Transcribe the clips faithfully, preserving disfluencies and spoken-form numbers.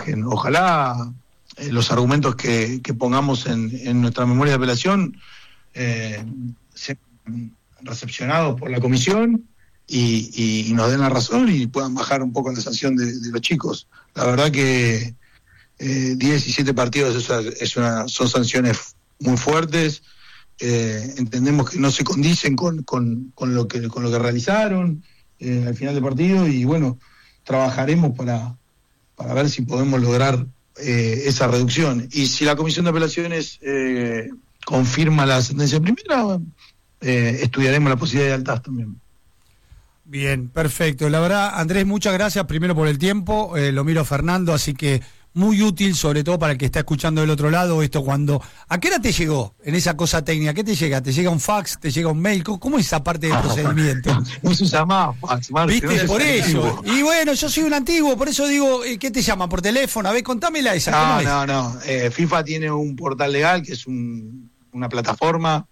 imagen. Ojalá eh, los argumentos que, que pongamos en, en nuestra memoria de apelación eh, sean recepcionados por la comisión y, y, y nos den la razón y puedan bajar un poco la sanción de, de los chicos. La verdad que eh, diez y siete partidos es una, es una, son sanciones muy fuertes. Eh, entendemos que no se condicen con, con, con, lo, que, con lo que realizaron eh, al final del partido y bueno, trabajaremos para, para ver si podemos lograr eh, esa reducción. Y si la Comisión de Apelaciones eh, confirma la sentencia primera, eh, estudiaremos la posibilidad de altas también. Bien, perfecto. La verdad, Andrés, muchas gracias primero por el tiempo, eh, lo miro a Fernando, así que muy útil, sobre todo para el que está escuchando del otro lado, esto cuando... ¿A qué hora te llegó en esa cosa técnica? ¿Qué te llega? ¿Te llega un fax? ¿Te llega un mail? ¿Cómo es esa parte del Ah, procedimiento? No se llama fax, Marce, ¿Viste? no Por es eso. antiguo. Y bueno, yo soy un antiguo, por eso digo, ¿qué te llaman? ¿Por teléfono? A ver, contámela esa. ¿Cómo No, es? no, no. Eh, FIFA tiene un portal legal que es un, una plataforma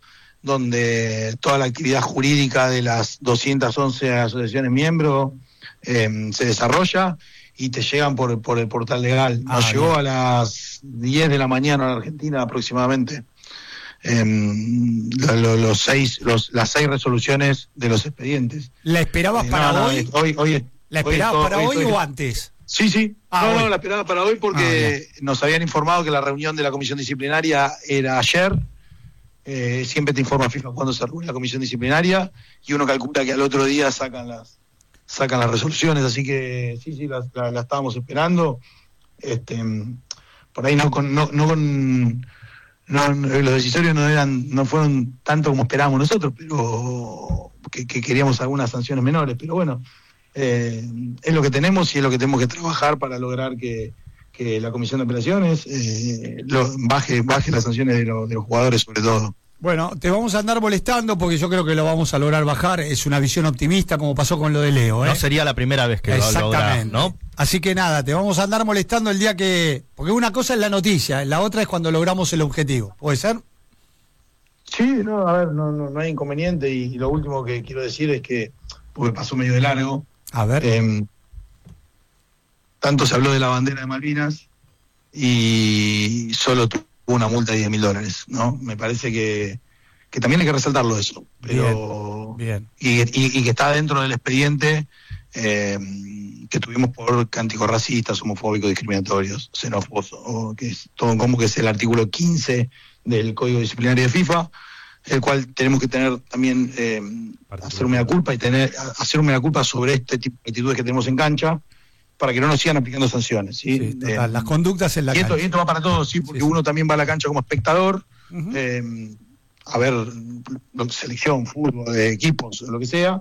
donde toda la actividad jurídica de las doscientas once asociaciones miembros eh, se desarrolla y te llegan por, por el portal legal. Nos Ah, llegó bien. a las diez de la mañana en Argentina aproximadamente eh, lo, lo, los seis, los, las seis resoluciones de los expedientes. ¿La esperabas Eh, para no, no, hoy? es- hoy, hoy es- ¿La hoy esperabas es todo- para hoy, estoy- o antes? Sí, sí. Ah, no, hoy. no, la esperaba para hoy porque nos habían informado que la reunión de la comisión disciplinaria era ayer. Eh, siempre te informa FIFA cuando se reúne la comisión disciplinaria y uno calcula que al otro día sacan las sacan las resoluciones, así que sí, sí, la, la, la estábamos esperando. Este, por ahí no con, no, no con no, no, los decisorios no eran, no fueron tanto como esperábamos nosotros, pero que, que queríamos algunas sanciones menores, pero bueno, eh, es lo que tenemos y es lo que tenemos que trabajar para lograr que, que la comisión de apelaciones eh, lo, baje, baje las sanciones de, lo, de los jugadores sobre todo. Bueno, te vamos a andar molestando porque yo creo que lo vamos a lograr bajar. Es una visión optimista como pasó con lo de Leo, ¿eh? No sería la primera vez que lo logra, Exactamente. ¿no? Así que nada, te vamos a andar molestando el día que... Porque una cosa es la noticia, la otra es cuando logramos el objetivo. ¿Puede ser? Sí, no, a ver, no, no, no hay inconveniente y, y lo último que quiero decir es que, porque pasó medio de largo, A ver. eh, tanto se habló de la bandera de Malvinas y solo tuvo una multa de diez mil dólares, ¿no? Me parece que, que también hay que resaltarlo eso, pero Bien, Y, y, y que está dentro del expediente eh, que tuvimos por cánticos racistas, homofóbicos, discriminatorios, xenófobos, o que es todo como que es el artículo quince del Código Disciplinario de FIFA, el cual tenemos que tener también eh, hacer un mea culpa y tener hacer un mea culpa sobre este tipo de actitudes que tenemos en cancha para que no nos sigan aplicando sanciones, ¿sí? Sí, total. Eh, Las conductas en la y esto, cancha. y esto va para todos, sí, porque Sí, sí. uno también va a la cancha como espectador, Ujú. eh, a ver lo- selección, fútbol, de equipos, lo que sea,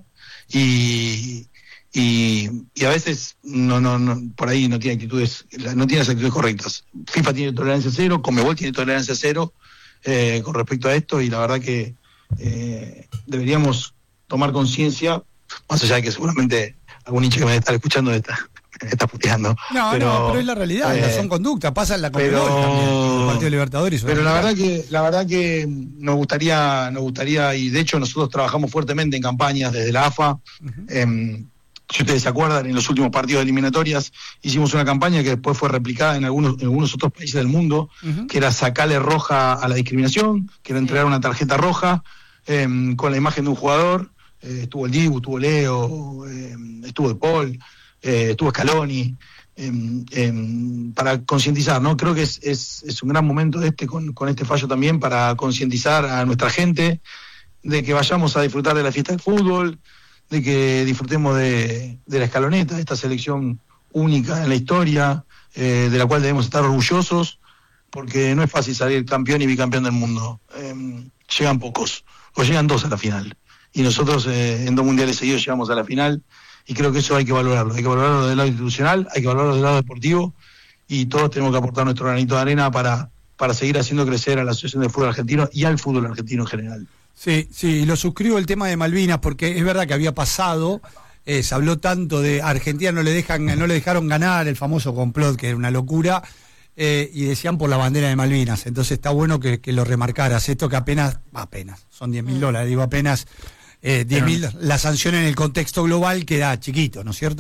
y, y, y a veces no, no, no, por ahí no tiene actitudes, no tiene las actitudes correctas. FIFA tiene tolerancia cero, Conmebol tiene tolerancia cero eh, con respecto a esto, y la verdad que eh, deberíamos tomar conciencia, más allá de que seguramente algún hincha que me está escuchando está, me está puteando. No, pero, no, pero es la realidad, eh, son conductas, pasa en la pero- Conmebol también, en el Partido de Libertadores. Pero la verdad que la verdad que nos gustaría nos gustaría y de hecho nosotros trabajamos fuertemente en campañas desde la A F A. Ujú. Eh, si ustedes se acuerdan, en los últimos partidos de eliminatorias hicimos una campaña que después fue replicada en algunos en algunos otros países del mundo, Ujú. que era sacarle roja a la discriminación, que era entregar una tarjeta roja eh, con la imagen de un jugador. Eh, estuvo el Dibu, estuvo Leo, eh, estuvo el Paul, eh, estuvo Scaloni. em, em, para concientizar, ¿no? Creo que es, es, es un gran momento este con, con este fallo también para concientizar a nuestra gente de que vayamos a disfrutar de la fiesta del fútbol, de que disfrutemos de, de la escaloneta, de esta selección única en la historia, eh, de la cual debemos estar orgullosos, porque no es fácil salir campeón y bicampeón del mundo. Em, llegan pocos, o llegan dos a la final. Y nosotros eh, en dos mundiales seguidos llegamos a la final, y creo que eso hay que valorarlo, hay que valorarlo del lado institucional, hay que valorarlo del lado deportivo, y todos tenemos que aportar nuestro granito de arena para, para seguir haciendo crecer a la Asociación de Fútbol Argentino y al fútbol argentino en general. Sí, sí, lo suscribo el tema de Malvinas, porque es verdad que había pasado, eh, se habló tanto de Argentina no le dejan, no le dejaron ganar, el famoso complot, que era una locura, eh, y decían por la bandera de Malvinas. Entonces está bueno que, que lo remarcaras, esto que apenas, apenas, son diez mil dólares, digo apenas, eh, diez mil, la sanción en el contexto global queda chiquito, ¿no es cierto?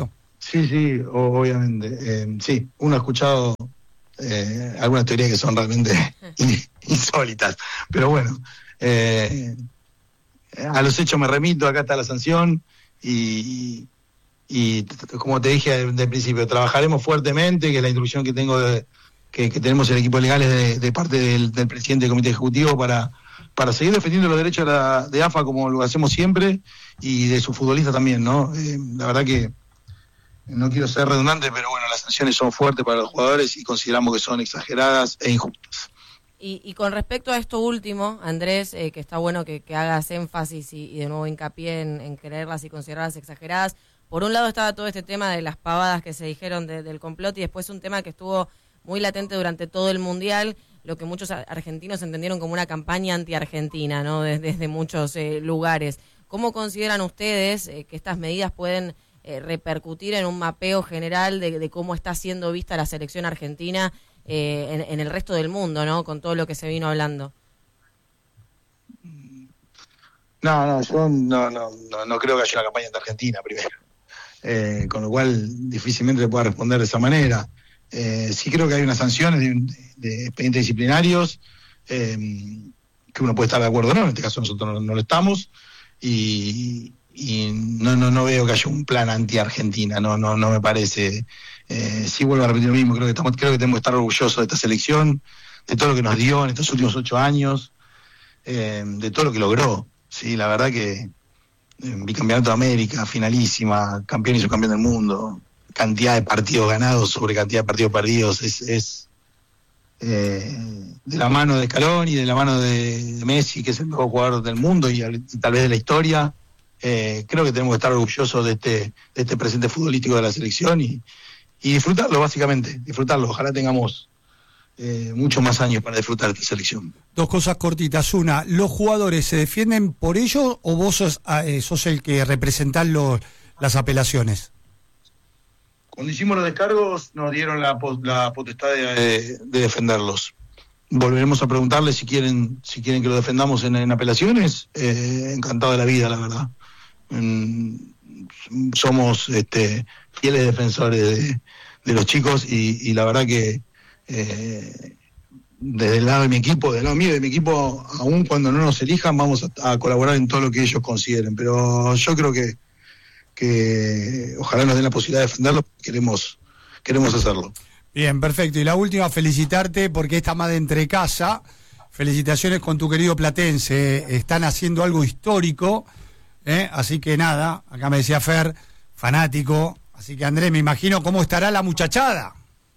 Sí, sí, obviamente. Eh, sí, uno ha escuchado eh, algunas teorías que son realmente insólitas, pero bueno, eh, a los hechos me remito, acá está la sanción y, y como te dije del principio, trabajaremos fuertemente, que la instrucción que tengo de, que, que tenemos el equipo legal es de, de parte del, del presidente del comité ejecutivo para, para seguir defendiendo los derechos de, la, de A F A como lo hacemos siempre y de sus futbolistas también, ¿no? Eh, la verdad que no quiero ser redundante, pero bueno, las sanciones son fuertes para los jugadores y consideramos que son exageradas e injustas. Y, y con respecto a esto último, Andrés, eh, que está bueno que, que hagas énfasis y, y de nuevo hincapié en, en creerlas y considerarlas exageradas. Por un lado estaba todo este tema de las pavadas que se dijeron de, del complot y después un tema que estuvo muy latente durante todo el Mundial, lo que muchos argentinos entendieron como una campaña anti-argentina, ¿no? Desde, desde muchos eh, lugares. ¿Cómo consideran ustedes eh, que estas medidas pueden eh, repercutir en un mapeo general de, de cómo está siendo vista la selección argentina eh, en, en el resto del mundo, ¿no? Con todo lo que se vino hablando. No, no, yo no, no, no, no creo que haya una campaña anti-argentina primero. Eh, con lo cual difícilmente le pueda responder de esa manera. Eh, sí creo que hay unas sanciones de, de expedientes disciplinarios eh, que uno puede estar de acuerdo o no, en este caso nosotros no, no lo estamos y, y no, no, no veo que haya un plan anti-Argentina, no, no, no me parece. Eh, sí vuelvo a repetir lo mismo, creo que, estamos, creo que tenemos que estar orgullosos de esta selección, de todo lo que nos dio en estos últimos ocho años, eh, de todo lo que logró. Sí, la verdad que bicampeonato de América, finalísima, campeón y subcampeón del mundo, cantidad de partidos ganados sobre cantidad de partidos perdidos, es, es eh, de la mano de Scaloni, de la mano de Messi, que es el mejor jugador del mundo y, y tal vez de la historia. Eh, creo que tenemos que estar orgullosos de este, de este presente futbolístico de la selección y, y disfrutarlo, básicamente, disfrutarlo. Ojalá tengamos Eh, muchos más años para disfrutar de esta selección. Dos cosas cortitas. Una, ¿los jugadores se defienden por ello o vos sos, eh, sos el que representás los, las apelaciones? Cuando hicimos los descargos nos dieron la, la potestad de, de defenderlos. Volveremos a preguntarles si quieren si quieren que lo defendamos en, en apelaciones. Eh, encantado de la vida, la verdad. Mm, somos este, fieles defensores de, de los chicos y, y la verdad que Eh, desde el lado de mi equipo, del lado mío y de mi equipo, aún cuando no nos elijan, vamos a, a colaborar en todo lo que ellos consideren. Pero yo creo que, que ojalá nos den la posibilidad de defenderlo, queremos, queremos hacerlo. Bien, perfecto. Y la última, felicitarte porque esta madre entre casa, felicitaciones con tu querido Platense, están haciendo algo histórico, ¿eh? Así que nada, acá me decía Fer, fanático, así que Andrés, me imagino cómo estará la muchachada.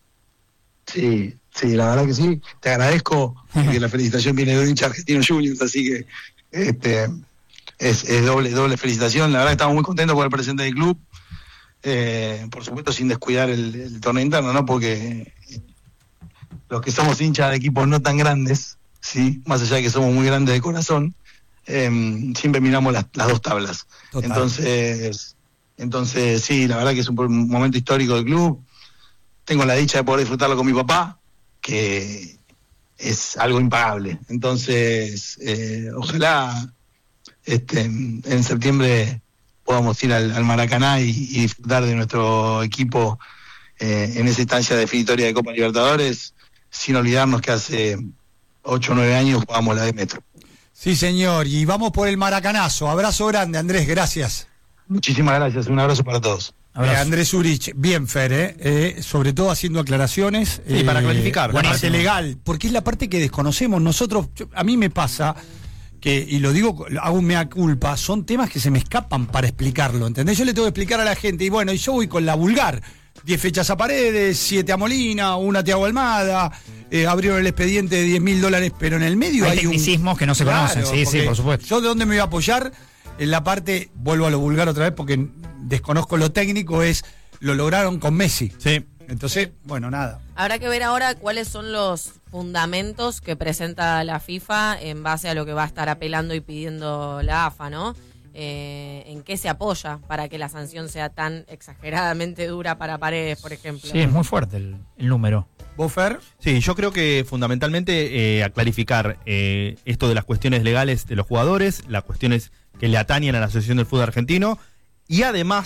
Sí, sí, la verdad que sí. Te agradezco porque la felicitación viene de un hincha argentino Juniors, así que este es, es doble doble felicitación. La verdad que estamos muy contentos por el presente del club. Eh, por supuesto sin descuidar el, el torneo interno, ¿no? Porque los que somos hinchas de equipos no tan grandes, sí, más allá de que somos muy grandes de corazón, eh, siempre miramos las, las dos tablas. Total. Entonces, entonces sí, la verdad que es un momento histórico del club. Tengo la dicha de poder disfrutarlo con mi papá, que es algo impagable. Entonces, eh, ojalá este, en septiembre podamos ir al, al Maracaná y, y disfrutar de nuestro equipo eh, en esa instancia definitoria de Copa Libertadores, sin olvidarnos que hace ocho o nueve años jugamos la de Metro. Sí, señor, y vamos por el Maracanazo. Abrazo grande, Andrés, gracias. Muchísimas gracias, un abrazo para todos. Eh, Andrés Urich, bien Fer, eh, eh, sobre todo haciendo aclaraciones. Sí, eh, para clarificar. La parte legal, porque es la parte que desconocemos. Nosotros, yo, a mí me pasa que, y lo digo, hago un mea culpa, son temas que se me escapan para explicarlo, ¿entendés? Yo le tengo que explicar a la gente, y bueno, y yo voy con la vulgar. diez fechas a Paredes, siete a Molina, una a Thiago Almada, eh, abrieron el expediente de diez mil dólares, pero en el medio hay, hay tecnicismos un... que no se claro, conocen, sí, sí, por supuesto. Yo de dónde me voy a apoyar, en la parte, vuelvo a lo vulgar otra vez porque desconozco lo técnico, es lo lograron con Messi. Sí. Entonces, bueno, nada. Habrá que ver ahora cuáles son los fundamentos que presenta la FIFA en base a lo que va a estar apelando y pidiendo la A F A, ¿no? Eh, ¿En qué se apoya para que la sanción sea tan exageradamente dura para Paredes, por ejemplo? Sí, es muy fuerte el, el número. ¿Vos, Fer? Sí, yo creo que fundamentalmente eh, a clarificar eh, esto de las cuestiones legales de los jugadores, las cuestiones que le atañen a la Asociación del Fútbol Argentino y además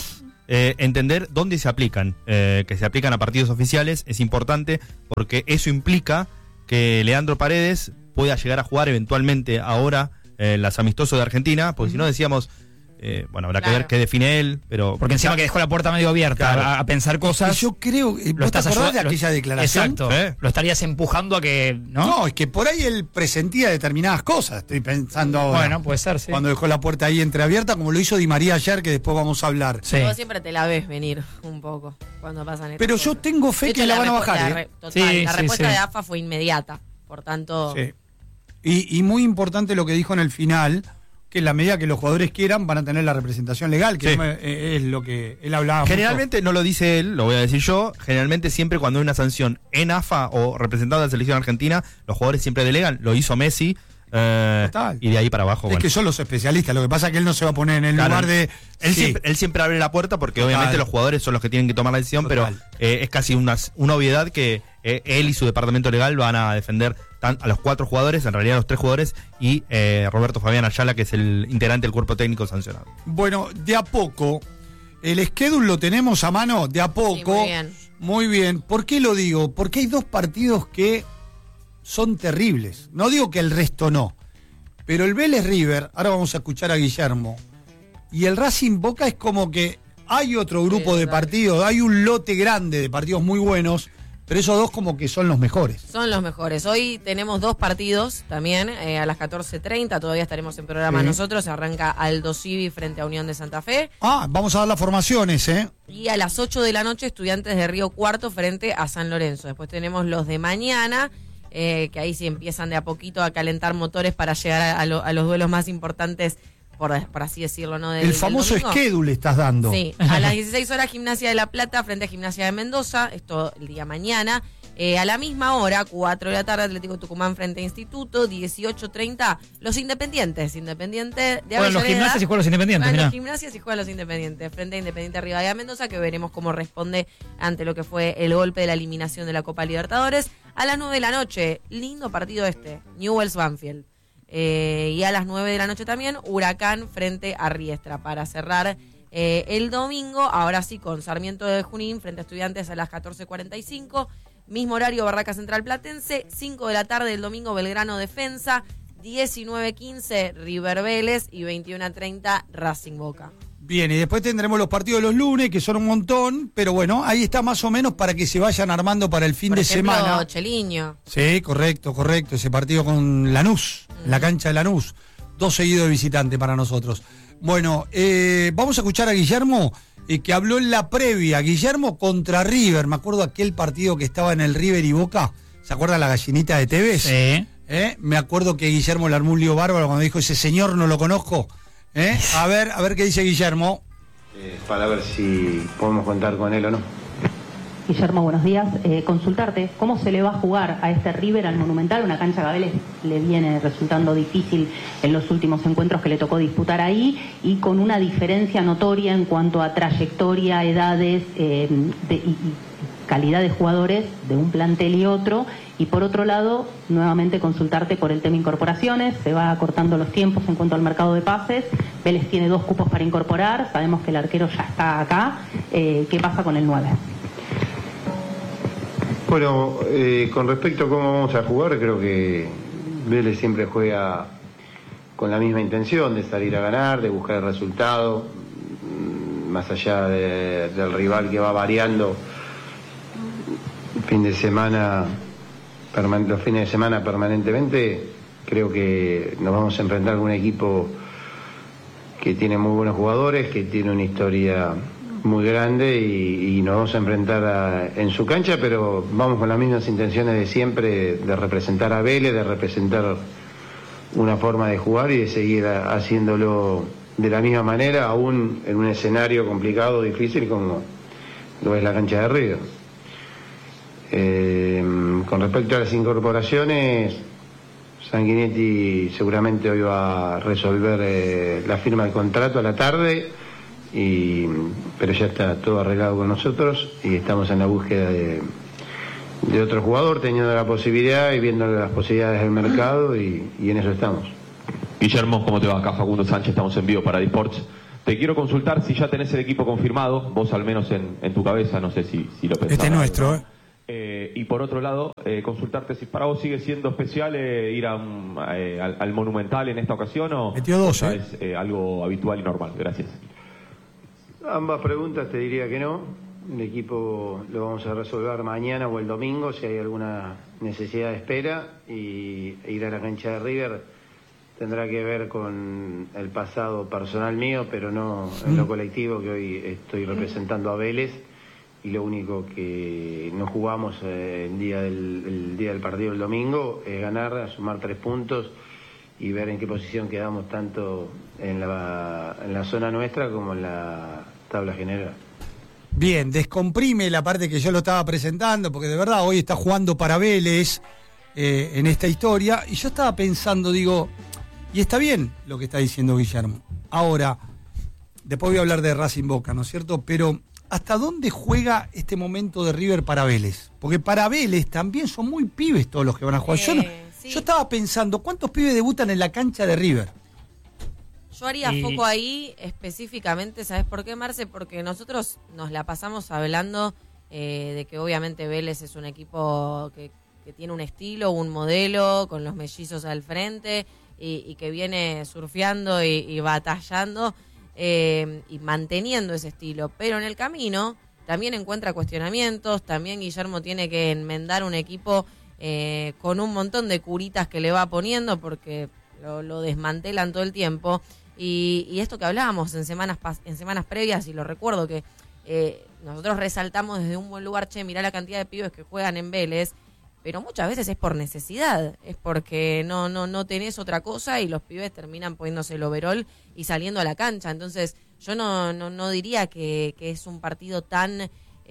eh, entender dónde se aplican, eh, que se aplican a partidos oficiales, es importante porque eso implica que Leandro Paredes pueda llegar a jugar eventualmente ahora eh, las amistosos de Argentina, porque uh-huh. si no decíamos, eh, bueno, habrá claro. que ver qué define él, pero... Porque encima que dejó la puerta medio abierta claro. a, a pensar cosas... Y yo creo... Lo ¿Vos te estás acordás de ayudando, aquella lo, declaración? Exacto. ¿Eh? Lo estarías empujando a que... ¿no? No, es que por ahí él presentía determinadas cosas, estoy pensando ahora. Bueno, puede ser, sí. Cuando dejó la puerta ahí entreabierta, como lo hizo Di María ayer, que después vamos a hablar. Sí. Vos siempre te la ves venir un poco cuando pasan estas Pero cosas. yo tengo fe De que hecho, la van a repu- bajar, la ¿eh? re- Total, Sí, la sí, respuesta sí. de A F A fue inmediata. Por tanto... Sí. Y, y muy importante lo que dijo en el final, que en la medida que los jugadores quieran van a tener la representación legal, que Sí. no me- eh, es lo que él hablaba. Generalmente no lo dice él, lo voy a decir yo, generalmente siempre cuando hay una sanción en A F A o representado de la selección argentina, los jugadores siempre delegan, lo hizo Messi, eh, Total. y de ahí para abajo. Es bueno. que son los especialistas, lo que pasa es que él no se va a poner en el Claro, lugar de... Él, Sí. siempre, él siempre abre la puerta porque Total. obviamente los jugadores son los que tienen que tomar la decisión, Total. pero eh, es casi una, una obviedad que eh, él y su departamento legal van a defender tan, a los cuatro jugadores, en realidad a los tres jugadores, y eh, Roberto Fabián Ayala, que es el integrante del cuerpo técnico sancionado. Bueno, de a poco, el schedule lo tenemos a mano, de a poco. Sí, muy bien. Muy bien. ¿Por qué lo digo? Porque hay dos partidos que son terribles. No digo que el resto no. Pero el Vélez River, ahora vamos a escuchar a Guillermo, y el Racing Boca es como que hay otro grupo Sí, de total. partidos, hay un lote grande de partidos muy buenos, pero esos dos como que son los mejores. Son los mejores. Hoy tenemos dos partidos también, eh, a las catorce treinta, todavía estaremos en programa Sí. nosotros, arranca Aldo Civi frente a Unión de Santa Fe, Ah, vamos a dar las formaciones, ¿eh? y a las ocho de la noche Estudiantes de Río Cuarto frente a San Lorenzo. Después tenemos los de mañana, eh, que ahí sí empiezan de a poquito a calentar motores para llegar a, a lo- a los duelos más importantes, por, por así decirlo, ¿no? Del, El del famoso domingo. schedule estás dando. Sí, a las dieciséis horas Gimnasia de La Plata frente a Gimnasia de Mendoza, esto el día mañana. Eh, a la misma hora, cuatro de la tarde, Atlético Tucumán frente a Instituto, dieciocho treinta, los Independientes, Independiente de Juegan los Avellaneda. gimnasias y juegan los Independientes, Juegan mirá. los Gimnasias y juegan los Independientes, frente a Independiente Rivadavia de Mendoza, que veremos cómo responde ante lo que fue el golpe de la eliminación de la Copa Libertadores. A las nueve de la noche, lindo partido este, Newell's Banfield. Eh, y a las nueve de la noche también, Huracán frente a Riestra, para cerrar eh, el domingo, ahora sí con Sarmiento de Junín frente a Estudiantes a las catorce cuarenta y cinco, mismo horario Barraca Central Platense, cinco de la tarde el domingo Belgrano Defensa, diecinueve quince River Vélez y veintiuno treinta Racing Boca. Bien, y después tendremos los partidos de los lunes, que son un montón, pero bueno, ahí está más o menos para que se vayan armando para el fin Por de ejemplo, semana. Cheliño. Sí, correcto, correcto. Ese partido con Lanús, en la cancha de Lanús. Dos seguidos de visitante para nosotros. Bueno, eh, vamos a escuchar a Guillermo, eh, que habló en la previa. Guillermo contra River. Me acuerdo aquel partido que estaba en el River y Boca. ¿Se acuerda la gallinita de Tevez? Sí. ¿Eh? Me acuerdo que Guillermo le armó un lío bárbaro cuando dijo, ese señor no lo conozco. ¿Eh? A ver, a ver qué dice Guillermo. Eh, para ver si podemos contar con él o no. Guillermo, buenos días. Eh, consultarte, ¿cómo se le va a jugar a este River al Monumental? Una cancha que a Vélez le viene resultando difícil en los últimos encuentros que le tocó disputar ahí, y con una diferencia notoria en cuanto a trayectoria, edades eh, de, y, y calidad de jugadores de un plantel y otro. Y por otro lado, nuevamente consultarte por el tema incorporaciones. Se va acortando los tiempos en cuanto al mercado de pases. Vélez tiene dos cupos para incorporar. Sabemos que el arquero ya está acá. Eh, ¿Qué pasa con el nueve? Bueno, eh, con respecto a cómo vamos a jugar, creo que Vélez siempre juega con la misma intención de salir a ganar, de buscar el resultado, más allá de, del rival que va variando fin de semana, perman- los fines de semana permanentemente. Creo que nos vamos a enfrentar con un equipo que tiene muy buenos jugadores, que tiene una historia muy grande, y, y nos vamos a enfrentar a- en su cancha, pero vamos con las mismas intenciones de siempre, de representar a Vélez, de representar una forma de jugar y de seguir a- haciéndolo de la misma manera, aún en un escenario complicado, difícil como lo es la cancha de River. Eh, con respecto a las incorporaciones, Sanguinetti seguramente hoy va a resolver eh, la firma del contrato a la tarde, y, pero ya está todo arreglado con nosotros y estamos en la búsqueda de, de otro jugador, teniendo la posibilidad y viendo las posibilidades del mercado, y, y en eso estamos. Guillermo, ¿cómo te va? Acá Facundo Sánchez, estamos en vivo para eSports. Te quiero consultar si ya tenés el equipo confirmado, vos al menos en, en tu cabeza, no sé si, si lo pensás. Este es nuestro, ¿no? ¿eh? Eh, y por otro lado, eh, consultarte si para vos sigue siendo especial eh, ir a un, eh, al, al Monumental en esta ocasión o Metió dos, ya ¿eh? es eh, algo habitual y normal. Gracias. Ambas preguntas te diría que no. El equipo lo vamos a resolver mañana o el domingo si hay alguna necesidad de espera, y ir a la cancha de River tendrá que ver con el pasado personal mío, pero no en lo colectivo, que hoy estoy representando a Vélez. Y lo único que no jugamos eh, el, día del, el día del partido el domingo es ganar, sumar tres puntos y ver en qué posición quedamos tanto en la, en la zona nuestra como en la tabla general. Bien, descomprime la parte que yo lo estaba presentando, porque de verdad hoy está jugando para Vélez eh, en esta historia, y yo estaba pensando, digo, y está bien lo que está diciendo Guillermo. Ahora, después voy a hablar de Racing Boca, ¿no es cierto? Pero ¿hasta dónde juega este momento de River para Vélez? Porque para Vélez también son muy pibes todos los que van a jugar. Eh, yo, no, sí. yo estaba pensando, ¿cuántos pibes debutan en la cancha de River? Yo haría Y- foco ahí específicamente, ¿sabes por qué, Marce? Porque nosotros nos la pasamos hablando eh, de que obviamente Vélez es un equipo que, que tiene un estilo, un modelo, con los mellizos al frente, y, y que viene surfeando y, y batallando eh, y manteniendo ese estilo. Pero en el camino también encuentra cuestionamientos, también Guillermo tiene que enmendar un equipo eh, con un montón de curitas que le va poniendo, porque lo, lo desmantelan todo el tiempo. Y, y esto que hablábamos en semanas pas- en semanas previas, y lo recuerdo que eh, nosotros resaltamos desde un buen lugar, che, mirá la cantidad de pibes que juegan en Vélez, pero muchas veces es por necesidad, es porque no no no tenés otra cosa y los pibes terminan poniéndose el overol y saliendo a la cancha. Entonces yo no no, no diría que, que es un partido tan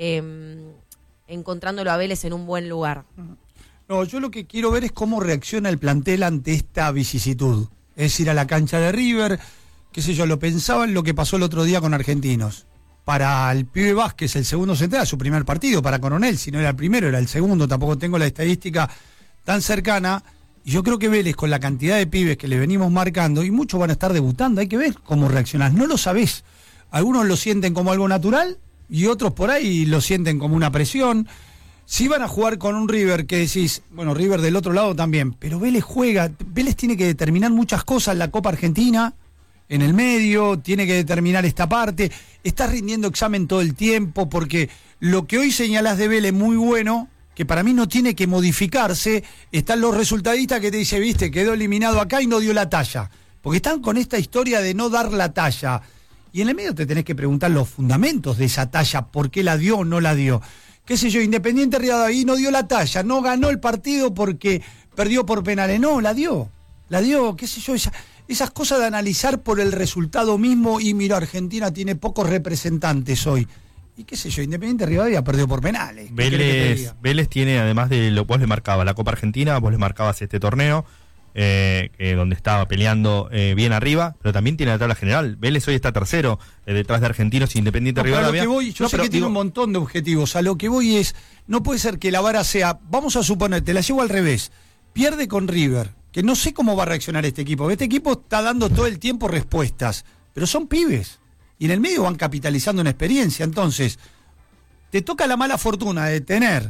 eh, encontrándolo a Vélez en un buen lugar. No, yo lo que quiero ver es cómo reacciona el plantel ante esta vicisitud. Es ir a la cancha de River, qué sé yo, lo pensaba en lo que pasó el otro día con Argentinos. Para el pibe Vázquez, el segundo central, su primer partido, para Coronel, si no era el primero, era el segundo, tampoco tengo la estadística tan cercana. Y yo creo que Vélez, con la cantidad de pibes que le venimos marcando, y muchos van a estar debutando, hay que ver cómo reaccionás, no lo sabés. Algunos lo sienten como algo natural, y otros por ahí lo sienten como una presión. Si van a jugar con un River que decís, bueno, River del otro lado también, pero Vélez juega, Vélez tiene que determinar muchas cosas en la Copa Argentina, en el medio, tiene que determinar esta parte, estás rindiendo examen todo el tiempo, porque lo que hoy señalás de Vélez muy bueno, que para mí no tiene que modificarse, están los resultadistas que te dicen, viste, quedó eliminado acá y no dio la talla, porque están con esta historia de no dar la talla, y en el medio te tenés que preguntar los fundamentos de esa talla, por qué la dio o no la dio. Qué sé yo, Independiente Rivadavia no dio la talla, no ganó el partido porque perdió por penales, no, la dio, la dio, qué sé yo, esa, esas cosas de analizar por el resultado mismo, y mira, Argentina tiene pocos representantes hoy, y qué sé yo, Independiente Rivadavia perdió por penales. ¿Qué querés que te Vélez, diga? Vélez tiene, además de lo que vos le marcabas, la Copa Argentina, vos le marcabas este torneo, eh, eh, donde estaba peleando eh, bien arriba, pero también tiene la tabla general. Vélez hoy está tercero, eh, detrás de Argentinos e Independiente No, pero a lo Rivadavia. que voy, yo No, sé pero que tiene digo- un montón de objetivos. A lo que voy es, no puede ser que la vara sea, vamos a suponer, te la llevo al revés, pierde con River, que no sé cómo va a reaccionar este equipo. Este equipo está dando todo el tiempo respuestas, pero son pibes, y en el medio van capitalizando una experiencia. Entonces, te toca la mala fortuna de tener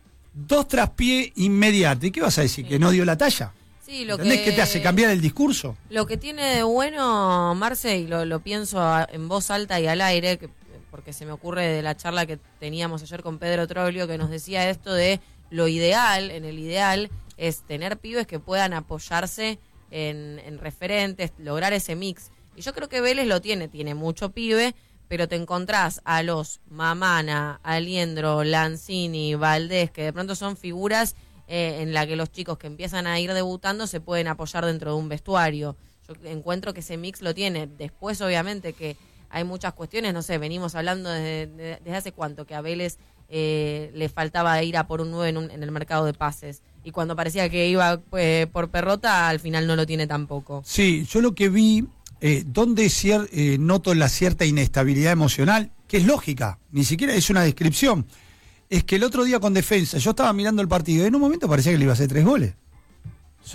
dos traspié inmediatos. ¿Y qué vas a decir? ¿Que no dio la talla? Sí, lo ¿Entendés que, que te hace cambiar el discurso? Lo que tiene de bueno, Marce, y lo, lo pienso a- en voz alta y al aire, que, porque se me ocurre de la charla que teníamos ayer con Pedro Troglio, que nos decía esto de lo ideal, en el ideal, es tener pibes que puedan apoyarse en, en referentes, lograr ese mix. Y yo creo que Vélez lo tiene, tiene mucho pibe, pero te encontrás a los Mamana, Aliendro, Lanzini, Valdés, que de pronto son figuras eh, en la que los chicos que empiezan a ir debutando se pueden apoyar dentro de un vestuario. Yo encuentro que ese mix lo tiene. Después, obviamente, que hay muchas cuestiones, no sé, venimos hablando desde, de- desde hace cuánto que a Vélez eh, le faltaba ir a por un nueve en, un- en el mercado de pases. Y cuando parecía que iba eh, por Perrota, al final no lo tiene tampoco. Sí, yo lo que vi, eh, donde cier- eh, noto la cierta inestabilidad emocional, que es lógica, ni siquiera es una descripción, es que el otro día con Defensa, yo estaba mirando el partido y en un momento parecía que le iba a hacer tres goles. Sí.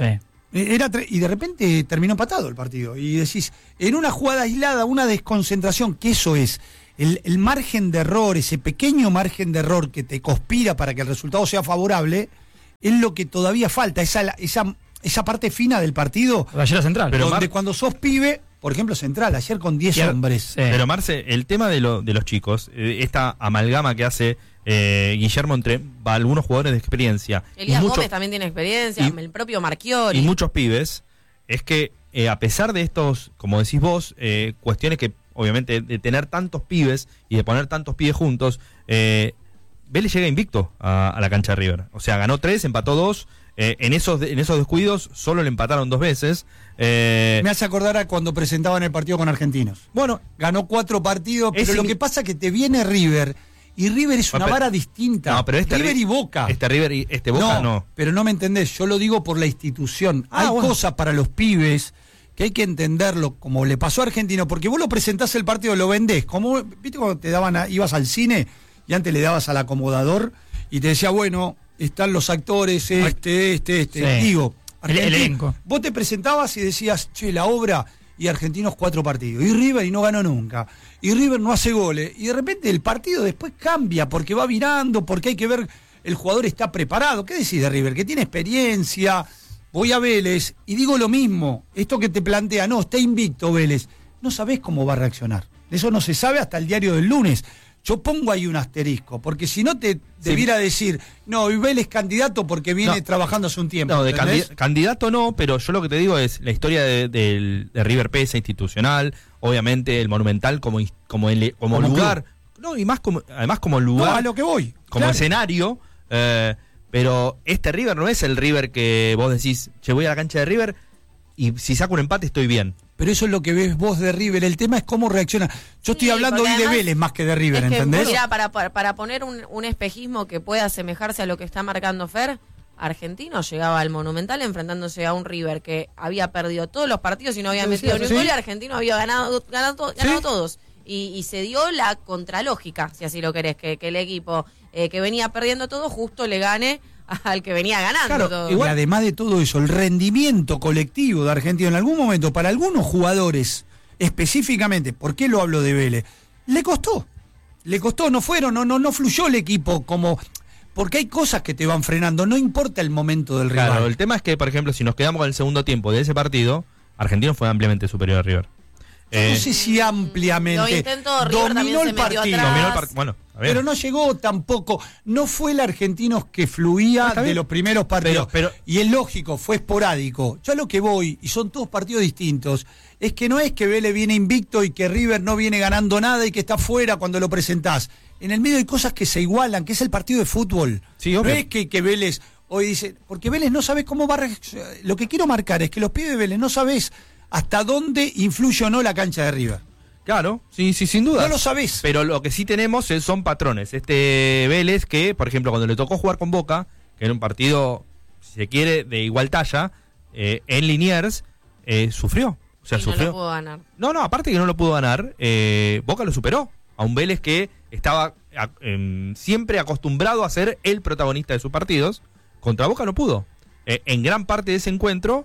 Era tre- y de repente terminó empatado el partido. Y decís, en una jugada aislada, una desconcentración, que eso es, el, el margen de error, ese pequeño margen de error que te conspira para que el resultado sea favorable, es lo que todavía falta, esa, esa, esa parte fina del partido. Gallera Central. Pero donde Mar- cuando sos pibe, por ejemplo, Central, ayer con diez hombres. Sí. Pero Marce, el tema de, lo, de los chicos, eh, esta amalgama que hace eh, Guillermo entre va, algunos jugadores de experiencia Elías y, mucho- Gómez también tiene experiencia, y- el propio Marchiori. y muchos pibes, es que eh, a pesar de estos, como decís vos, eh, cuestiones que obviamente de tener tantos pibes y de poner tantos pibes juntos, eh, Vélez llega invicto a, a la cancha de River. O sea, ganó tres, empató dos. Eh, en esos en esos descuidos solo le empataron dos veces. Eh, Me hace acordar a cuando presentaban el partido con Argentinos. bueno, Ganó cuatro partidos, pero Ese lo mi- que pasa es que te viene River, y River es una Pero- vara distinta. no, pero este River Ri- y Boca. Este River y este Boca no. Pero no me entendés, yo lo digo por la institución. Ah, Hay bueno. cosas para los pibes que hay que entenderlo, como le pasó a Argentino, porque vos lo presentás el partido, lo vendés. Como, ¿viste cuando te daban a- ibas al cine y antes le dabas al acomodador y te decía, bueno, están los actores, este, este, este? Sí. Digo, El- el Argentino- elenco. vos te presentabas y decías, che, la obra, y Argentinos cuatro partidos, y River y no ganó nunca, y River no hace goles, y de repente el partido después cambia, porque va virando, porque hay que ver, el jugador está preparado. ¿Qué decís de River? Que tiene experiencia. Voy a Vélez y digo lo mismo, esto que te plantea, no, está invicto Vélez, no sabés cómo va a reaccionar, eso no se sabe hasta el diario del lunes. Yo pongo ahí un asterisco, porque si no te debiera decir, no, y Vélez candidato porque viene No. trabajando hace un tiempo. No, de ¿entendés? candi- candidato no, pero yo lo que te digo es la historia de, del- de River P S institucional, obviamente el Monumental como, is- como, el- como, Como lugar, no, y más como, además como No, lugar, a lo que voy. como claro. escenario, eh, pero este River no es el River que vos decís, che, voy a la cancha de River y si saco un empate estoy bien. Pero eso es lo que ves vos de River. El tema es cómo reacciona. Yo estoy Sí, hablando porque hoy de además Vélez más que de River, es que, ¿entendés? Mira, para, para, para poner un, un espejismo que pueda asemejarse a lo que está marcando Fer, Argentino llegaba al Monumental enfrentándose a un River que había perdido todos los partidos y no había Sí, metido sí, ni un sí. gol, y Argentino había ganado, ganado, ganado Sí. todos. Y, y se dio la contralógica, si así lo querés, que, que el equipo eh, que venía perdiendo todo justo le gane al que venía ganando Claro, todo. y además de todo eso, el rendimiento colectivo de Argentina en algún momento, para algunos jugadores específicamente, ¿por qué lo hablo de Vélez? Le costó, le costó, no fueron, no, no, no fluyó el equipo como... Porque hay cosas que te van frenando, no importa el momento del rival. Claro, el tema es que, por ejemplo, si nos quedamos con el segundo tiempo de ese partido, Argentino fue ampliamente superior a River. Yo Eh, no sé si ampliamente. Lo intentó, River también dominó se el metió partido. atrás. dominó el part- bueno, a ver. Pero no llegó tampoco, no fue el Argentinos que fluía Está de bien. los primeros partidos. Pero- pero- y es lógico, fue esporádico. Yo a lo que voy, y son todos partidos distintos, es que no es que Vélez viene invicto y que River no viene ganando nada y que está fuera cuando lo presentás. En el medio hay cosas que se igualan, que es el partido de fútbol. Sí, no obvio. es que, que Vélez hoy dice, porque Vélez no sabe cómo va a reaccionar. Lo que quiero marcar es que los pibes de Vélez no sabés hasta dónde influye o no la cancha de River. Claro, sí, sí, sin duda. No lo sabés. Pero lo que sí tenemos es- son patrones. Este Vélez que, por ejemplo, cuando le tocó jugar con Boca, que era un partido, si se quiere, de igual talla, eh, en Liniers, eh, sufrió. O sea, Y no sufrió. lo pudo ganar. No, no, aparte que no lo pudo ganar, eh, Boca lo superó. A un Vélez que estaba a- em, siempre acostumbrado a ser el protagonista de sus partidos. Contra Boca no pudo. Eh, en gran parte de ese encuentro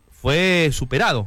fue superado.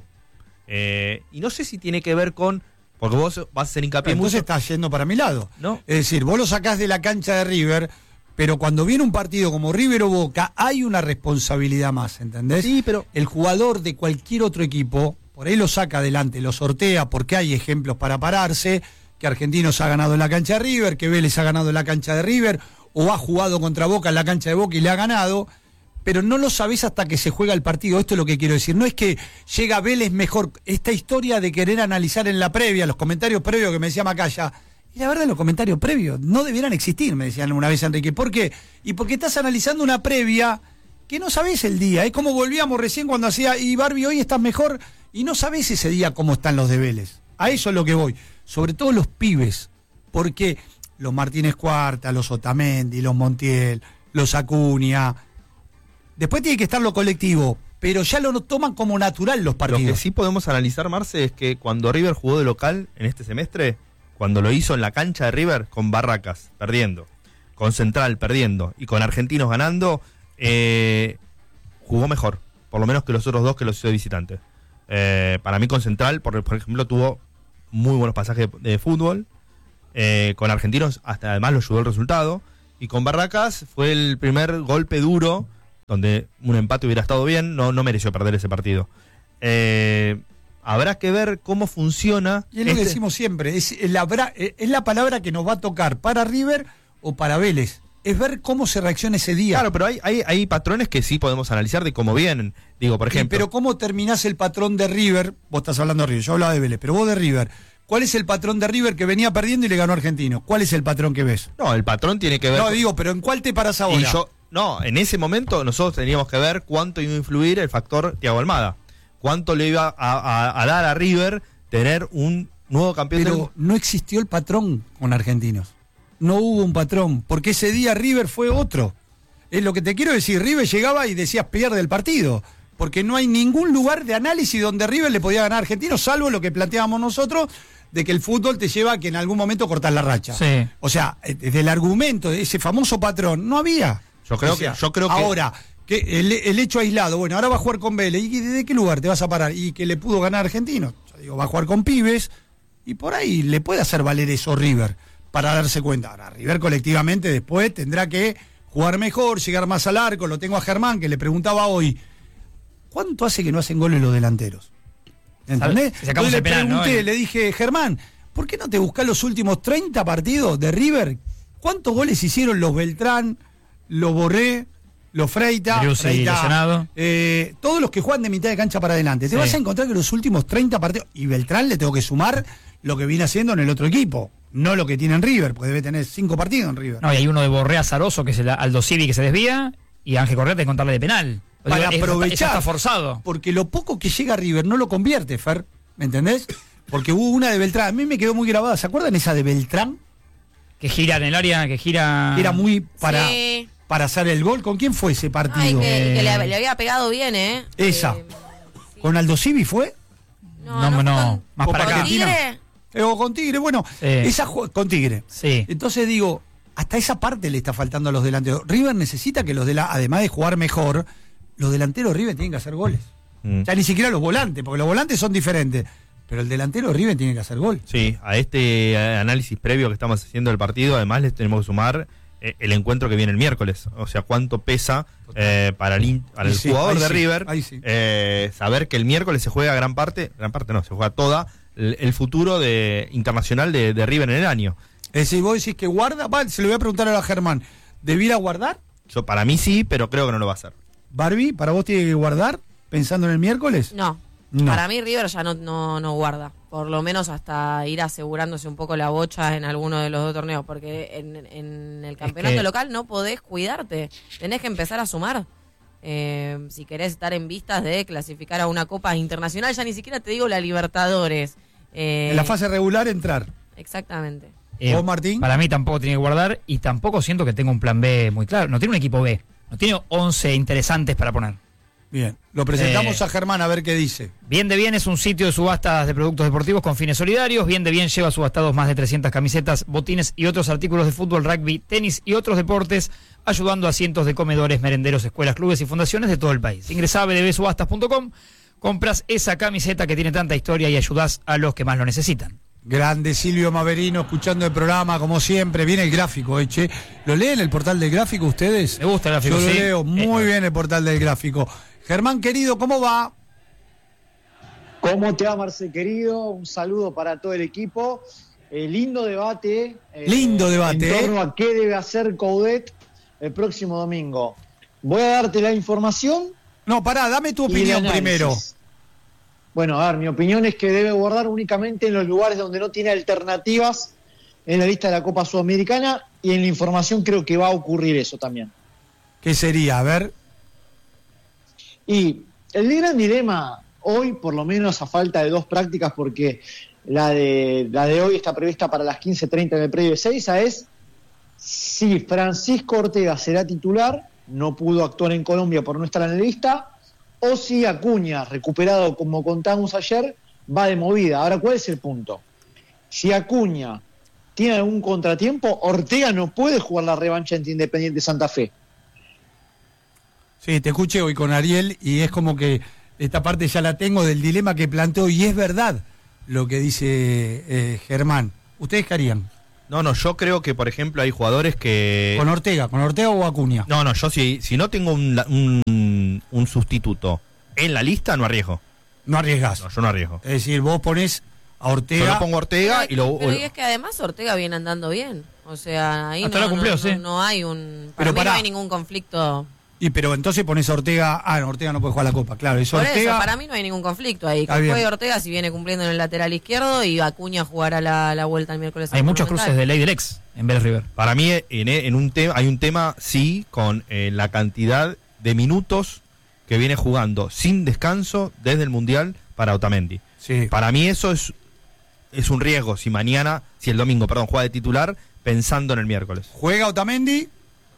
Eh, y no sé si tiene que ver con... Porque vos vas a hacer hincapié Entonces mucho... estás yendo para mi lado. No. Es decir, vos lo sacás de la cancha de River, pero cuando viene un partido como River o Boca, hay una responsabilidad más, ¿entendés? Sí, pero- El jugador de cualquier otro equipo, por ahí lo saca adelante, lo sortea, porque hay ejemplos para pararse, que Argentinos ha ganado en la cancha de River, que Vélez ha ganado en la cancha de River, o ha jugado contra Boca en la cancha de Boca y le ha ganado, pero no lo sabés hasta que se juega el partido. Esto es lo que quiero decir. No es que llega Vélez mejor. Esta historia de querer analizar en la previa, los comentarios previos que me decía Macaya, y la verdad los comentarios previos no debieran existir, me decían una vez Enrique. ¿Por qué? Y porque estás analizando una previa que no sabés el día. Es como volvíamos recién cuando hacía, y Barbie, hoy estás mejor, y no sabés ese día cómo están los de Vélez. A eso es lo que voy. Sobre todo los pibes, porque los Martínez Cuarta, los Otamendi, los Montiel, los Acuña... Después tiene que estar lo colectivo, pero ya lo toman como natural los Lo partidos. que sí podemos analizar, Marce, es que cuando River jugó de local en este semestre, cuando lo hizo en la cancha de River, con Barracas perdiendo, con Central perdiendo y con Argentinos ganando, eh, jugó mejor. por lo menos que los otros dos que los hizo de visitante. Eh, para mí con Central, por, por ejemplo, tuvo muy buenos pasajes de, de fútbol. Eh, con Argentinos hasta además lo ayudó el resultado. Y con Barracas fue el primer golpe duro, donde un empate hubiera estado bien, no, no mereció perder ese partido. Eh, habrá que ver cómo funciona. Y es lo este... que decimos siempre, es la, es la palabra que nos va a tocar para River o para Vélez. Es ver cómo se reacciona ese día. Claro, pero hay, hay, hay patrones que sí podemos analizar de cómo vienen. Digo, por ejemplo. Sí, pero ¿cómo terminás el patrón de River? Vos estás hablando de River, yo hablaba de Vélez, pero vos de River. ¿Cuál es el patrón de River que venía perdiendo y le ganó a Argentino? ¿Cuál es el patrón que ves? No, el patrón tiene que ver... No, con... digo, pero ¿en cuál te paras ahora? Y yo, no, en ese momento nosotros teníamos que ver cuánto iba a influir el factor Thiago Almada. Cuánto le iba a, a, a dar a River tener un nuevo campeón. Pero del... no existió el patrón con Argentinos. No hubo un patrón, porque ese día River fue otro. Es lo que te quiero decir, River llegaba y decías pierde el partido. Porque no hay ningún lugar de análisis donde River le podía ganar a Argentinos, salvo lo que planteábamos nosotros, de que el fútbol te lleva a que en algún momento cortas la racha. Sí. O sea, desde el argumento de ese famoso patrón, no había. Yo creo o sea, que... Yo creo que... Ahora, que el, el hecho aislado, bueno, ahora va a jugar con Vélez, ¿y de qué lugar te vas a parar? Y que le pudo ganar a Argentinos. Yo digo, va a jugar con pibes, y por ahí le puede hacer valer eso River, para darse cuenta. Ahora, River colectivamente después tendrá que jugar mejor, llegar más al arco. Lo tengo a Germán, que le preguntaba hoy, ¿cuánto hace que no hacen goles los delanteros? ¿Entendés? Entonces le pregunté, ¿no? Le dije, Germán, ¿por qué no te buscás los últimos treinta partidos de River? ¿Cuántos goles hicieron los Beltrán, los Borré, los Freita, Freita eh, todos los que juegan de mitad de cancha para adelante? Te sí. vas a encontrar que los últimos treinta partidos, y Beltrán le tengo que sumar lo que viene haciendo en el otro equipo, no lo que tiene en River, porque debe tener cinco partidos en River. No, y hay uno de Borré azaroso, que es el Aldo Civi, que se desvía, y Ángel Correa te contarle de penal. Para digo, aprovechar, está, está forzado. Porque lo poco que llega a River no lo convierte, Fer, ¿me entendés? Porque hubo una de Beltrán, a mí me quedó muy grabada, ¿se acuerdan esa de Beltrán? Que gira en el área, que gira... Era muy para, sí. para hacer el gol. ¿Con quién fue ese partido? Ay, que, eh, que le, le había pegado bien, ¿eh? Esa. Eh, sí. ¿Con Aldo Civi fue? No, no, no, no. Más para acá. ¿Tigre? Eh, o con Tigre, bueno, sí. esa con Tigre. Sí. Entonces digo, hasta esa parte le está faltando a los delanteros. River necesita que los de la, además de jugar mejor, los delanteros de River tienen que hacer goles. Mm. Ya ni siquiera los volantes, porque los volantes son diferentes. Pero el delantero de River tiene que hacer gol. Sí, a este análisis previo que estamos haciendo del partido, además les tenemos que sumar eh, el encuentro que viene el miércoles. O sea, cuánto pesa eh, para el, para el sí, jugador de sí, River sí. eh, saber que el miércoles se juega gran parte, gran parte no, se juega toda, el, el futuro de internacional de, de River en el año. Es decir, vos decís que guarda, va, se lo voy a preguntar a Germán, ¿debiera guardar? Yo, para mí sí, pero creo que no lo va a hacer. Barbie, ¿para vos tiene que guardar pensando en el miércoles? No. No. Para mí River ya no, no, no guarda, por lo menos hasta ir asegurándose un poco la bocha en alguno de los dos torneos, porque en, en el campeonato es que... local no podés cuidarte, tenés que empezar a sumar. Eh, si querés estar en vistas de clasificar a una Copa Internacional, ya ni siquiera te digo la Libertadores. Eh, en la fase regular entrar. Exactamente. Eh, ¿Vos, Martín? Para mí tampoco tiene que guardar y tampoco siento que tenga un plan B muy claro. No tiene un equipo B, no tiene once interesantes para poner. Bien, lo presentamos eh, a Germán a ver qué dice. Bien de Bien es un sitio de subastas de productos deportivos con fines solidarios. Bien de Bien lleva subastados más de trescientas camisetas, botines y otros artículos de fútbol, rugby, tenis y otros deportes, ayudando a cientos de comedores, merenderos, escuelas, clubes y fundaciones de todo el país. Ingresá a b d b subastas punto com, compras esa camiseta que tiene tanta historia y ayudás a los que más lo necesitan. Grande Silvio Maverino, escuchando el programa, como siempre. Viene el gráfico, eh, che. ¿Lo leen el portal del gráfico ustedes? Me gusta el gráfico, Yo lo sí. leo muy eh, bien el portal del gráfico. Germán, querido, ¿cómo va? ¿Cómo te va, Marce, querido? Un saludo para todo el equipo. Eh, lindo debate. Eh, lindo debate. En torno eh. a qué debe hacer Coudet el próximo domingo. Voy a darte la información. No, pará, dame tu opinión primero. Bueno, a ver, mi opinión es que debe guardar únicamente en los lugares donde no tiene alternativas en la lista de la Copa Sudamericana, y en la información creo que va a ocurrir eso también. ¿Qué sería? A ver... Y el gran dilema hoy, por lo menos a falta de dos prácticas, porque la de la de hoy está prevista para las quince treinta en el predio de Seiza, es si Francisco Ortega será titular, no pudo actuar en Colombia por no estar en la lista, o si Acuña, recuperado como contamos ayer, va de movida. Ahora, ¿cuál es el punto? Si Acuña tiene algún contratiempo, Ortega no puede jugar la revancha ante Independiente Santa Fe. Sí, te escuché hoy con Ariel y es como que esta parte ya la tengo del dilema que planteo y es verdad lo que dice eh, Germán. ¿Ustedes qué harían? No, no, yo creo que, por ejemplo, hay jugadores que... ¿Con Ortega? ¿Con Ortega o Acuña? No, no, yo si, si no tengo un, un, un sustituto en la lista, no arriesgo. No arriesgas. No, yo no arriesgo. Es decir, vos ponés a Ortega... Yo lo pongo a Ortega pero, y lo... Pero y es que además Ortega viene andando bien. O sea, ahí Hasta no, lo cumplió, no, sí. no, no hay un... Para Pero mí pará. no hay ningún conflicto... Y pero entonces pones a Ortega... Ah, no, Ortega no puede jugar la Copa, claro. Es Por Ortega... eso, para mí no hay ningún conflicto ahí. Está Que bien. juegue Ortega si viene cumpliendo en el lateral izquierdo y Acuña jugará la, la vuelta el miércoles. Hay al muchos Monumental. cruces de ley del ex en Vélez River. Para mí en, en un tema hay un tema, sí, con eh, la cantidad de minutos que viene jugando sin descanso desde el Mundial para Otamendi. Sí. Para mí eso es, es un riesgo si mañana, si el domingo, perdón, juega de titular pensando en el miércoles. ¿Juega Otamendi?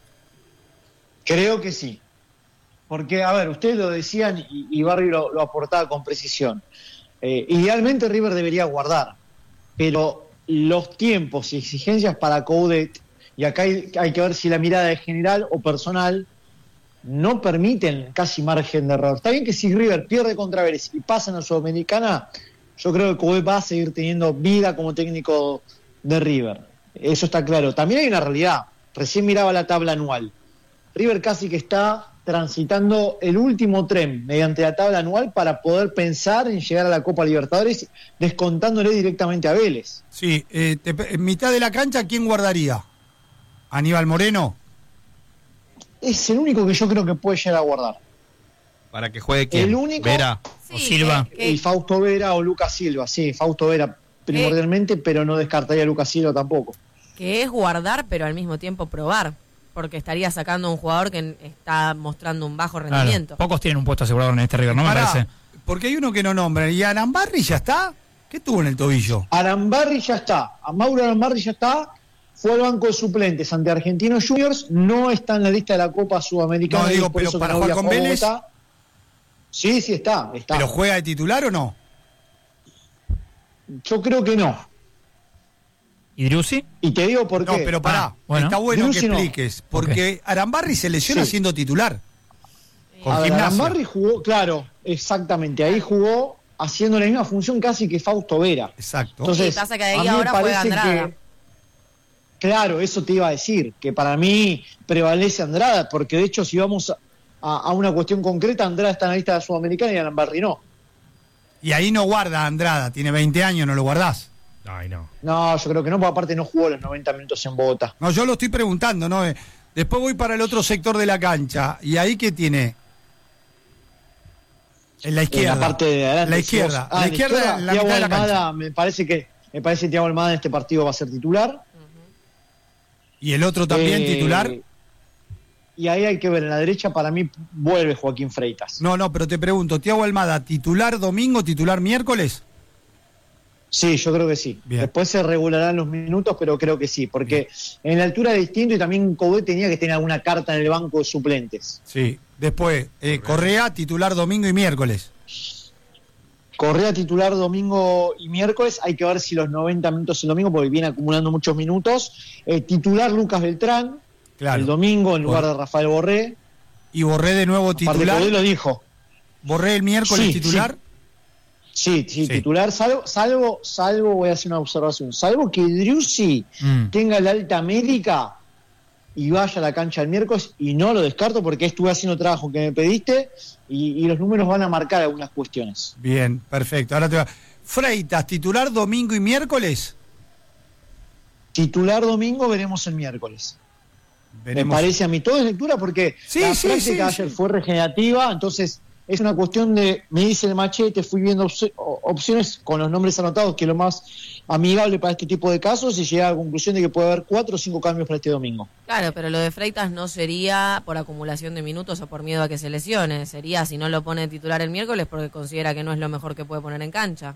Creo que sí. Porque, a ver, ustedes lo decían y, y Barry lo, lo aportaba con precisión. Eh, idealmente River debería guardar, pero los tiempos y exigencias para Coudet, y acá hay, hay que ver si la mirada es general o personal, no permiten casi margen de error. Está bien que si River pierde contra Vélez y pasa en la Sudamericana, yo creo que Coudet va a seguir teniendo vida como técnico de River. Eso está claro. También hay una realidad. Recién miraba la tabla anual. River casi que está transitando el último tren mediante la tabla anual para poder pensar en llegar a la Copa Libertadores, descontándole directamente a Vélez. Sí, eh, te- en mitad de la cancha, ¿quién guardaría? ¿Aníbal Moreno? Es el único que yo creo que puede llegar a guardar. Para que juegue quién. El único- Vera. Sí, O Silva. que- que- Y Fausto Vera o Lucas Silva, sí, Fausto Vera primordialmente, pero no descartaría a Lucas Silva tampoco. que es guardar, pero al mismo tiempo probar. Porque estaría sacando a un jugador que está mostrando un bajo Claro, rendimiento. pocos tienen un puesto asegurado en este River, ¿no? Me Pará, parece. porque hay uno que no nombra. ¿Y Arambarri ya está? ¿Qué tuvo en el tobillo? Arambarri ya está, a Mauro Arambarri ya está, fue al banco de suplentes ante Argentinos Juniors, no está en la lista de la Copa Sudamericana. No, y digo, es por pero eso que para no jugar viajó con a Vélez. Bogotá. Sí, sí está, está. ¿Pero juega de titular o no? Yo creo que no. ¿Y Driussi? Y te digo por No, qué. pero pará, Ah, bueno. está bueno que Driussi no. expliques. Porque Arambarri se lesiona Sí. siendo titular. Con A ver, Gimnasia. Arambarri jugó, claro, exactamente, ahí jugó haciendo la misma función casi que Fausto Vera. Exacto. Entonces, Sí, pasa que a ahí mí me ahora juega parece Andrada. que- claro, eso te iba a decir, que para mí prevalece Andrada, porque de hecho si vamos a, a- a una cuestión concreta, Andrada está en la lista de la Sudamericana y Arambarri no. Y ahí no guarda a Andrada, tiene veinte años, no lo guardás. Ay, no. No, yo creo que no, porque aparte no jugó los noventa minutos en Bogotá. No, yo lo estoy preguntando, ¿no? Eh, Después voy para el otro sector de la cancha. ¿Y ahí qué tiene? En la izquierda. En la parte de adelante. La si izquierda. vos- ah, la en izquierda, la Thiago mitad de la Almada, cancha. me parece que me parece que Thiago Almada en este partido va a ser titular. ¿Y el otro también Eh, titular? Y ahí hay que ver, en la derecha para mí vuelve Joaquín Freitas. No, no, pero te pregunto, Thiago Almada, ¿titular domingo, titular miércoles? Sí, yo creo que sí. Bien. Después se regularán los minutos, pero creo que sí, porque en la altura es distinto y también Coudet tenía que tener alguna carta en el banco de suplentes. Sí. Después, eh, Correa, titular domingo y miércoles. Correa titular domingo y miércoles, hay que ver si los noventa minutos el domingo, porque viene acumulando muchos minutos. Eh, titular Lucas Beltrán, Claro. el domingo en lugar Bueno. de Rafael Borré. Y Borré de nuevo Aparte titular. Coudet lo dijo. Borré el miércoles Sí, titular. Sí, sí, Sí. titular, salvo, salvo, salvo, voy a hacer una observación, salvo que Driussi Mm. tenga la alta médica y vaya a la cancha el miércoles, y no lo descarto porque estuve haciendo trabajo que me pediste y, y los números van a marcar algunas cuestiones. Bien, perfecto. Ahora te va. Freitas, titular domingo y miércoles. Titular domingo, veremos el miércoles. Veremos. Me parece a mí todo es lectura porque Sí, la sí, práctica sí, ayer sí. fue regenerativa, entonces es una cuestión de, me dice el machete, fui viendo opci- o- opciones con los nombres anotados, que es lo más amigable para este tipo de casos, y llegué a la conclusión de que puede haber cuatro o cinco cambios para este domingo. Claro, pero lo de Freitas no sería por acumulación de minutos o por miedo a que se lesione. Sería si no lo pone de titular el miércoles porque considera que no es lo mejor que puede poner en cancha.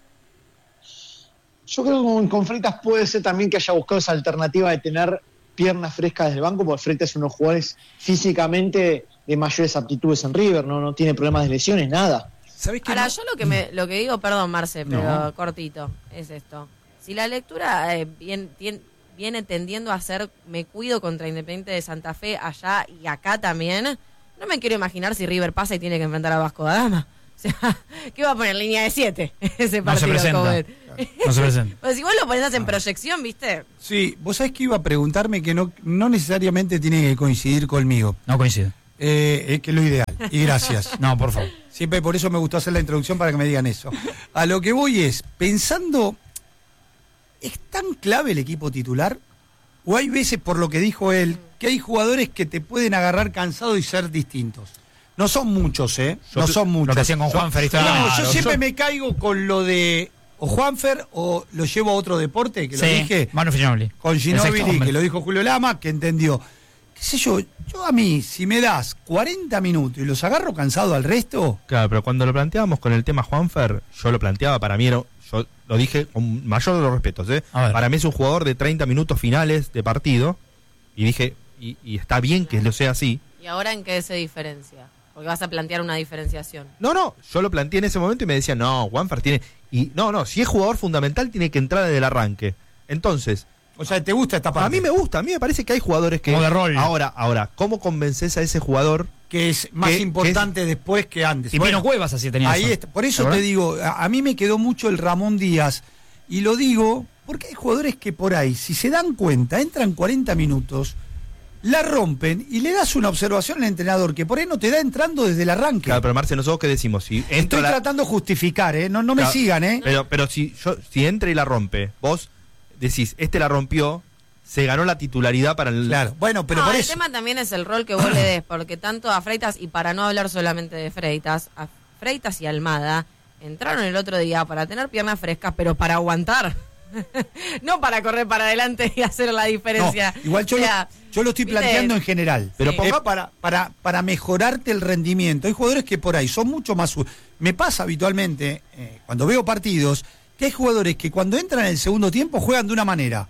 Yo creo que con, con Freitas puede ser también que haya buscado esa alternativa de tener piernas frescas desde el banco, porque Freitas es uno de los jugadores físicamente de mayores aptitudes en River, no, no tiene problemas de lesiones, nada. ¿Sabés qué? Ahora, no? yo lo que me, lo que digo, perdón Marce, pero No. cortito, es esto. Si la lectura eh, bien, tien- viene tendiendo a ser me cuido contra Independiente de Santa Fe allá y acá también, No me quiero imaginar si River pasa y tiene que enfrentar a Vasco da Gama. O sea, ¿qué va a poner? Línea de siete ese partido. No se presenta. No se presenta. Pues si vos lo ponés en proyección, ¿viste? Sí, vos sabés que iba a preguntarme que no, no necesariamente tiene que coincidir conmigo. No coincide. Eh, es que es lo ideal. Y gracias. No, por favor. Siempre por eso me gustó hacer la introducción para que me digan eso. A lo que voy es, pensando, ¿es tan clave el equipo titular? ¿O hay veces, por lo que dijo él, que hay jugadores que te pueden agarrar cansado y ser distintos? No son muchos, ¿eh? Yo, no son muchos. Lo que hacían con Juanfer y No, claro, yo siempre yo... me caigo con lo de o Juanfer o lo llevo a otro deporte, que sí, lo dije. Manu Ginóbili. Con Ginóbili, que lo dijo Julio Lama, que entendió. Qué sé yo, yo a mí, si me das cuarenta minutos y los agarro cansado al resto... Claro, pero cuando lo planteábamos con el tema Juanfer, yo lo planteaba, para mí era, yo lo dije con mayor de los respetos, ¿eh? Para mí es un jugador de treinta minutos finales de partido, y dije, y, y está bien que lo sea así. ¿Y ahora en qué se diferencia? Porque vas a plantear una diferenciación. No, no, yo lo planteé en ese momento y me decían, no, Juanfer tiene... Y no, no, si es jugador fundamental tiene que entrar desde el arranque. Entonces... O sea, ¿te gusta esta parte? A mí me gusta, a mí me parece que hay jugadores que... Como de rol. Ahora, ahora, ¿cómo convences a ese jugador? Que es más que, importante que es... después que antes. Y bueno, Pino Cuevas así tenía ahí eso. está. Por eso te digo, a, a mí me quedó mucho el Ramón Díaz. Y lo digo porque hay jugadores que por ahí, si se dan cuenta, entran cuarenta minutos... la rompen y le das una observación al entrenador que por ahí no te da entrando desde el arranque. Claro, pero Marce, nosotros qué decimos, si estoy la... tratando de justificar, ¿eh? No, no me claro, sigan, ¿eh? Pero, pero si yo, si entra y la rompe, vos decís, este la rompió, se ganó la titularidad para el... Claro, bueno, pero no, por el eso... tema también es el rol que vos le des, porque tanto a Freitas, y para no hablar solamente de Freitas, a Freitas y Almada entraron el otro día para tener piernas frescas, pero para aguantar. No para correr para adelante y hacer la diferencia. No, igual yo, o sea, lo, yo lo estoy ¿viste? planteando en general. Pero Sí. ponga- Es para, para, para mejorarte el rendimiento. Hay jugadores que por ahí son mucho más... u- Me pasa habitualmente, eh, cuando veo partidos, que hay jugadores que cuando entran en el segundo tiempo juegan de una manera.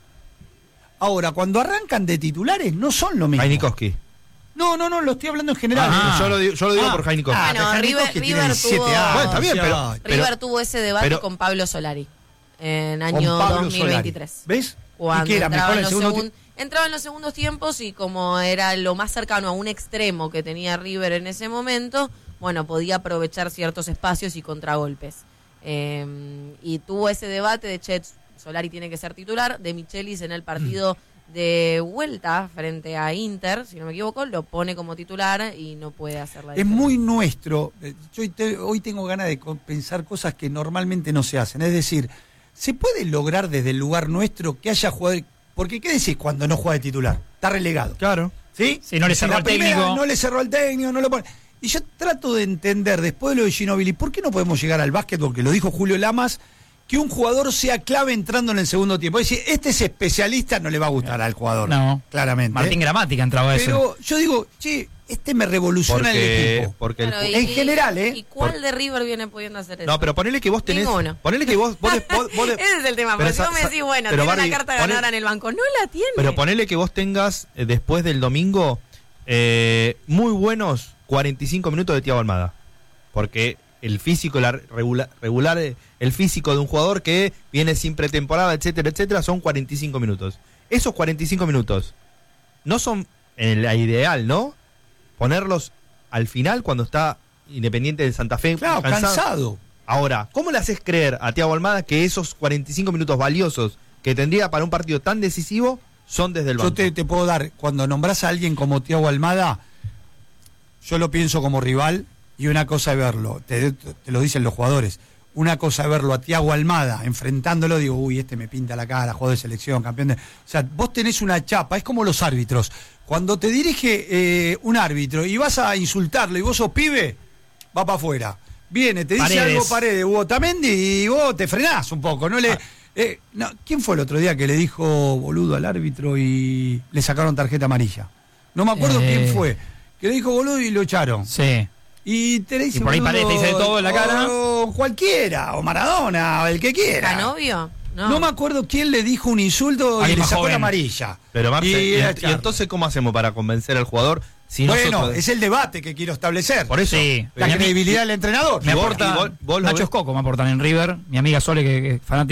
Ahora, cuando arrancan de titulares, no son lo mismo. Jainikowski. No, no, no, lo estoy hablando en general. Ah, yo lo digo, yo lo digo Ah, por Jainikowski. ah, Bueno, pero River, Jainikowski tiene River diecisiete tuvo, años. Bueno, está bien, pero- Ay, River tuvo ese debate pero- con Pablo Solari en con año Pablo dos mil veintitrés. Solari. ¿Ves? Cuando ¿Y qué era? entraba, ¿Mejor en en el los segundo segun- entraba en los segundos tiempos y como era lo más cercano a un extremo que tenía River en ese momento, bueno, podía aprovechar ciertos espacios y contragolpes. Eh, y tuvo ese debate de, che, Solari tiene que ser titular, de Michelis en el partido de vuelta frente a Inter, si no me equivoco, lo pone como titular y no puede hacer la Es diferencia. muy nuestro. Eh, Yo hoy, te- hoy tengo ganas de co- pensar cosas que normalmente no se hacen. Es decir, ¿se puede lograr desde el lugar nuestro que haya jugadores? Porque, ¿qué decís cuando no juega de titular? Está relegado. Claro. ¿Sí? Sí, no le Si cerró la al primera técnico. No le cerró al técnico, no lo pone. Y yo trato de entender, después de lo de Ginóbili, ¿por qué no podemos llegar al básquetbol? Que lo dijo Julio Lamas, que un jugador sea clave entrando en el segundo tiempo. Es decir, este es especialista, no le va a gustar al jugador. No. Claramente. Martín Gramática entraba eso. Pero yo digo, che, este me revoluciona el Porque, equipo. porque el Claro, ju- y- en general, ¿eh? ¿Y cuál Por- de River viene pudiendo hacer eso? No, pero ponele que vos tenés... Ninguno. Ponele que vos... vos, vos- vos- Ese es el tema, pero porque si sa- vos me sa- decís, bueno, pero tiene Barbie, una carta poné- ganadora en el banco. No la tiene. Pero ponele que vos tengas, eh, después del domingo, eh, muy buenos cuarenta y cinco minutos de Thiago Almada. Porque el físico, la regular, regular, eh, el físico de un jugador que viene sin pretemporada, etcétera, etcétera, son cuarenta y cinco minutos. Esos cuarenta y cinco minutos no son en la ideal, ¿no? Ponerlos al final cuando está Independiente de Santa Fe Claro, cansado. Ahora, ¿cómo le haces creer a Thiago Almada que esos cuarenta y cinco minutos valiosos que tendría para un partido tan decisivo son desde el banco? Yo te, te puedo dar, cuando nombras a alguien como Thiago Almada, yo lo pienso como rival y una cosa es verlo, te, te lo dicen los jugadores, una cosa es verlo a Thiago Almada enfrentándolo, digo, uy, este me pinta la cara, jugador de selección, campeón de... O sea, vos tenés una chapa, es como los árbitros. Cuando te dirige eh, un árbitro y vas a insultarlo y vos sos pibe, va para afuera. Viene, te dice Paredes. algo Paredes, Hugo Otamendi, y vos te frenás un poco, no le... Ah. Eh, no, ¿quién fue el otro día que le dijo boludo al árbitro y le sacaron tarjeta amarilla? No me acuerdo Eh. quién fue. Que le dijo boludo y lo echaron. Sí. Y te le dice Y por ahí boludo, Paredes te dice de todo en la cara. O cualquiera, o Maradona, o el que quiera. ¿Canovio? No. No me acuerdo quién le dijo un insulto y Alguien le más sacó joven. la amarilla. Pero Marce, Y y, era ent- y charla. entonces ¿cómo hacemos para convencer al jugador? Si Bueno, nosotros- es el debate que quiero establecer. Por eso. Sí. La Mi ami- credibilidad del entrenador. Me Y vos- aporta y vos- vos lo Nacho ves- Escoco, me aportan en River, mi amiga Sole, que, que es fanática,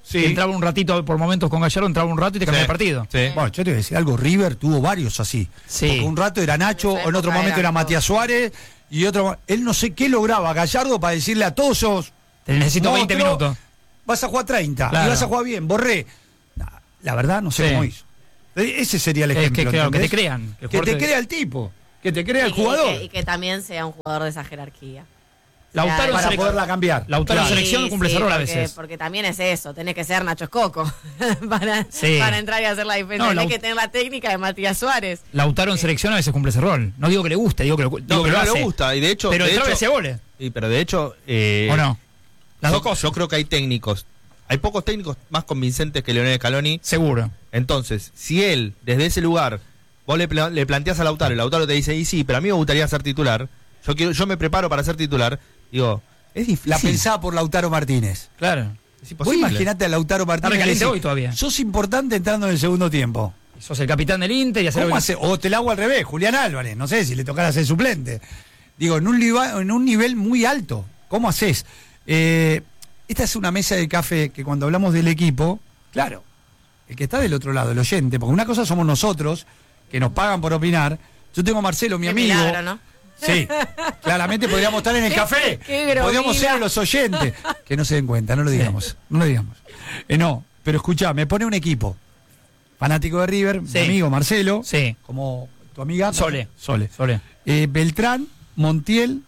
Sí. Entraba un ratito por momentos con Gallardo, entraba un rato y te cambiaba Sí. el partido. Sí. Bueno, yo te voy a decir algo, River tuvo varios así. Sí. Porque un rato era Nacho, En esa en otro época momento era eran Matías Suárez, y otro... Él no sé qué lograba Gallardo para decirle a todos esos... Te necesito veinte "Monstruo, minutos. Vas a jugar treinta, Claro. y vas a jugar bien, Borré. Nah, la verdad, no sé Sí. cómo hizo. E- Ese sería el Es ejemplo. que, claro, que te ¿entendés? crean. Que fuerte- te crea el tipo, que te crea el Y que- jugador. Y que, y que también sea un jugador de esa jerarquía. Lautaro en para selec- poderla cambiar. Lautaro en Claro. selección cumple ese rol a porque, veces. Porque también es eso, tenés que ser Nacho Escoco para, Sí. para entrar y hacer la diferencia. No, tenés Lau- que tener la técnica de Matías Suárez. Lautaro en selección a veces cumple ese rol. No digo que le guste, digo que lo, digo No, que pero lo no hace. le gusta. Y de hecho. Pero de entraba y hecho- hacía goles. Sí, pero de hecho. eh, ¿O no? Las yo, dos cosas. yo creo que hay técnicos. Hay pocos técnicos más convincentes que Leonel Scaloni. Seguro. Entonces, si él, desde ese lugar, vos le, pla- le planteás a Lautaro y Lautaro te dice, y sí, pero a mí me gustaría ser titular. Yo quiero, yo me preparo para ser titular. Digo, es difícil. La pensaba por Lautaro Martínez. Claro. Es Vos imposible. imaginate a Lautaro Martínez. Está recaliente y decís, hoy todavía. Sos importante entrando en el segundo tiempo. Sos el capitán del Inter y hacer ¿Cómo hace? O te la hago al revés, Julián Álvarez, no sé si le tocara ser suplente. Digo, en un, liva- en un nivel muy alto. ¿Cómo haces? Eh, esta es una mesa de café que cuando hablamos del equipo, claro, el que está del otro lado, el oyente, porque una cosa somos nosotros, que nos pagan por opinar. Yo tengo a Marcelo, mi Qué amigo. milagro, ¿no? Sí, claramente podríamos estar en el Qué- café. qué grovila. Podríamos ser los oyentes. Que no se den cuenta, no lo digamos. No lo digamos. Eh, no, pero escuchá, me pone un equipo. Fanático de River, Sí. mi amigo Marcelo. Sí. Como tu amiga. Sole. Sole. Sole. Eh, Beltrán, Montiel,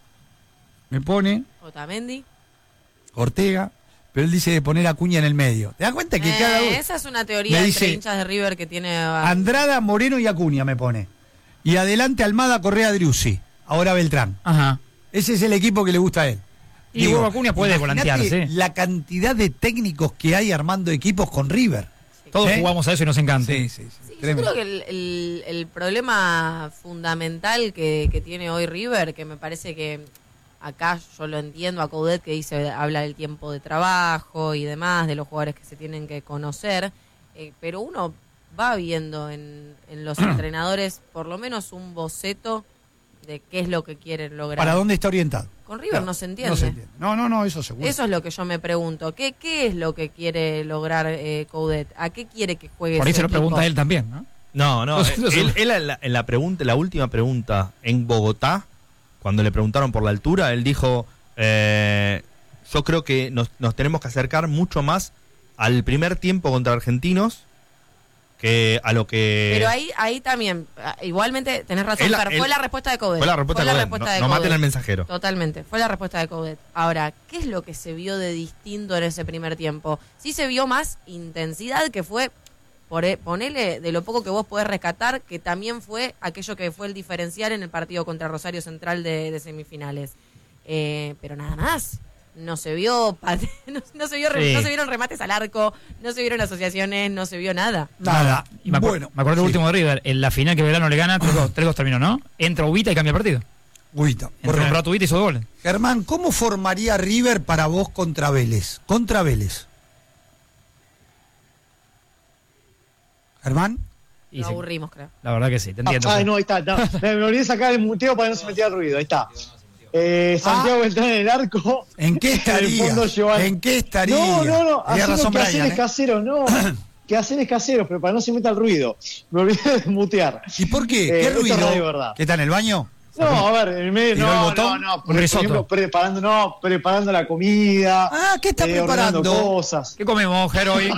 me pone, Otamendi. Ortega, pero él dice de poner a Acuña en el medio. ¿Te das cuenta que Eh, cada uno... esa es una teoría me entre dice- hinchas de River que tiene. Andrada, Moreno y Acuña me pone. Y adelante Almada, Correa, Driussi. Ahora Beltrán. Ajá. Ese es el equipo que le gusta a él. Y Hugo Acuña puede imaginate volantear, sí. la cantidad de técnicos que hay armando equipos con River. Todos ¿Eh? jugamos a eso y nos encanta. Sí, sí, sí. Sí, yo Tremendo. creo que el, el- el problema fundamental que, que tiene hoy River, que me parece que acá yo lo entiendo a Coudet, que dice, habla del tiempo de trabajo y demás, de los jugadores que se tienen que conocer, eh, pero uno va viendo en, en los entrenadores por lo menos un boceto de qué es lo que quieren lograr. ¿Para dónde está orientado? Con River Claro, no se entiende. No se entiende. No, no, no, eso seguro. Eso es lo que yo me pregunto. ¿Qué, qué es lo que quiere lograr eh, Coudet? ¿A qué quiere que juegue Por ahí ese se lo equipo? pregunta él también, ¿no? No, no. No sé, no sé. él, él en, la, en la pregunta, la última pregunta en Bogotá, cuando le preguntaron por la altura, él dijo: eh, yo creo que nos, nos tenemos que acercar mucho más al primer tiempo contra Argentinos que a lo que. Pero ahí ahí también, ah, igualmente tenés razón, Él- Fer, él- fue la respuesta de Coudet. fue la respuesta de Coudet, no- de no maten Coudet. al mensajero. Totalmente, fue la respuesta de Coudet. Ahora, ¿qué es lo que se vio de distinto en ese primer tiempo? Sí se vio más intensidad, que fue, por, e- ponele de lo poco que vos podés rescatar, que también fue aquello que fue el diferencial en el partido contra Rosario Central de, de semifinales. Eh, pero nada más. No se vio pate- no, no se vio re- Sí. no se vieron remates al arco, no se vieron asociaciones, no se vio nada. Nada. Y me, acuer- Bueno, me acuerdo del sí. último de River. En la final que Belgrano le gana, tres dos, tres dos terminó, ¿no? Entra Ubita y cambia el partido. Guita, Entra un correcto. rato Ubita y hizo dos goles. Germán, ¿cómo formaría River para vos contra Vélez? Contra Vélez. Germán, Y Lo sí, aburrimos, creo. la verdad que sí, te entiendo. Ah, no, ahí está. No. Me olvidé sacar el muteo para que no se metiera el ruido. Ahí está. Eh, Santiago Beltrán en el arco. ¿en qué En el estaría? fondo, Giovanni. ¿En qué estaría? No, no, no. Tenía Haciendo razón que hacer Brian, es ¿eh? casero, no. Que hacer es casero, pero para no se meta el ruido. Me olvidé de mutear. ¿Y por qué? Eh, ¿Qué esto es ruido? radio, ¿verdad? ¿Qué está en el baño? No, a ver, en el medio, ¿Tiró el no, botón? no, no, Un por risotto. ejemplo, preparando, no, preparando la comida. Ah, ¿qué está eh, ordenando preparando? cosas. ¿Qué comemos, Ger, hoy?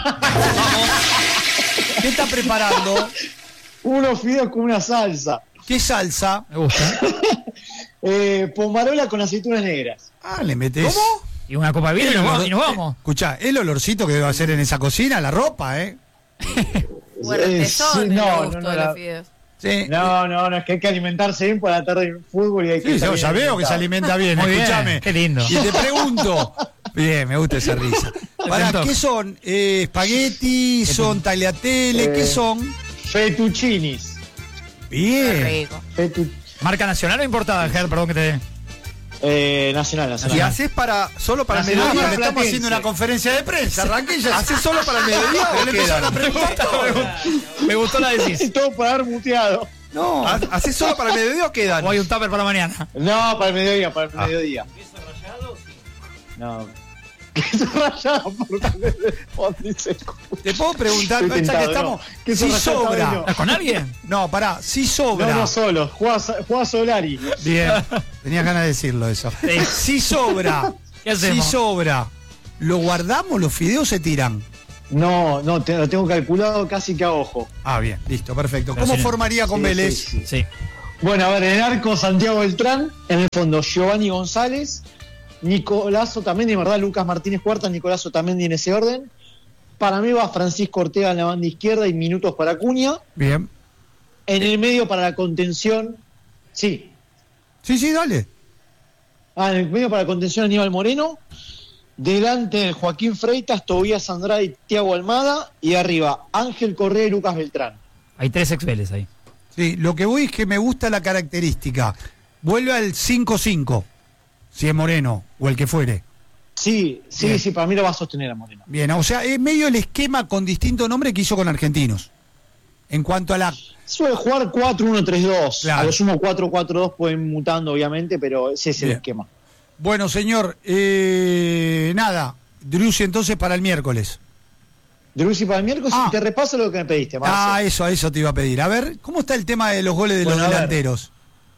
¿Qué está preparando? Unos fideos con una salsa. ¿Qué salsa? Me gusta. Eh, pomarola con aceitunas negras. Ah, le metes. ¿Cómo? Y una copa de vino y nos vamos. Y nos vamos. Escuchá, el olorcito que debe hacer en esa cocina, la ropa, ¿eh? Bueno, el Eh, tesón sí, del no, gusto no, no, de la- los fideos. Sí. No, no, no, es que hay que alimentarse bien por la tarde en fútbol y hay que Sí, estar yo bien ya veo que se alimentado. alimenta bien, Muy bien, escúchame. qué lindo. Y te pregunto, bien, me gusta esa risa. Para, antoja. ¿qué son? Eh, ¿Espagueti? ¿Son tagliatelle? Eh, ¿Qué son? Fettuccinis. Qué Bien. rico. Fetu- ¿Marca nacional o importada, Ger? Perdón que te dé. eh, nacional, nacional. ¿Y haces para solo para el Nacional, Ah, mediodía? pero le estamos Platense. haciendo una conferencia de prensa, arranqué y ya. ¿Haces solo para el mediodía o Le empezaron a quedan? preguntar todo. Me gustó la decís. Todo por haber muteado. No. ¿Ha- ¿Haces solo para el mediodía o quedan? O hay un tupper para mañana. No, para el mediodía, para el Ah. mediodía. No. Queso rallado por papel de fondo, dice. Te puedo preguntar, Estoy ya que tentado, estamos. no. Queso Si rallado sobra. está ¿Estás con alguien? No, pará, si sobra. No, no solo, juega, juega Solari. Bien, tenía ganas de decirlo eso. Sí. Si sobra, ¿Qué si hacemos? sobra, ¿lo guardamos? ¿Los fideos se tiran? No, no, te, lo tengo calculado casi que a ojo. Ah, bien, listo, perfecto. Pero ¿Cómo si no- formaría con Sí, Vélez? sí, sí. Sí. Bueno, a ver, en el arco Santiago Beltrán, en el fondo Giovanni González, Nicolás Otamendi, en verdad Lucas Martínez Cuarta, Nicolás Otamendi en ese orden. Para mí va Francisco Ortega en la banda izquierda y minutos para Acuña. Bien. En el medio para la contención, sí. Sí, sí, dale. Ah, en el medio para la contención Aníbal Moreno. Delante Joaquín Freitas, Tobías Andrade y Thiago Almada. Y arriba Ángel Correa y Lucas Beltrán. Hay tres ex Vélez ahí. Sí, lo que voy es que me gusta la característica. Vuelve al cinco cinco, si es Moreno o el que fuere. Sí, sí, Bien. sí, para mí lo va a sostener a Moreno. Bien, o sea, es medio el esquema con distinto nombre que hizo con Argentinos. En cuanto a la... Suele jugar cuatro uno tres dos. Claro. A lo sumo cuatro cuatro dos pueden ir mutando, obviamente, pero ese es el Bien. esquema. Bueno, señor, eh, nada, Driussi entonces para el miércoles. Driussi para el miércoles Ah. y te repaso lo que me pediste, Marce. Ah, eso, a eso te iba a pedir. A ver, ¿cómo está el tema de los goles de Bueno, los a ver. delanteros?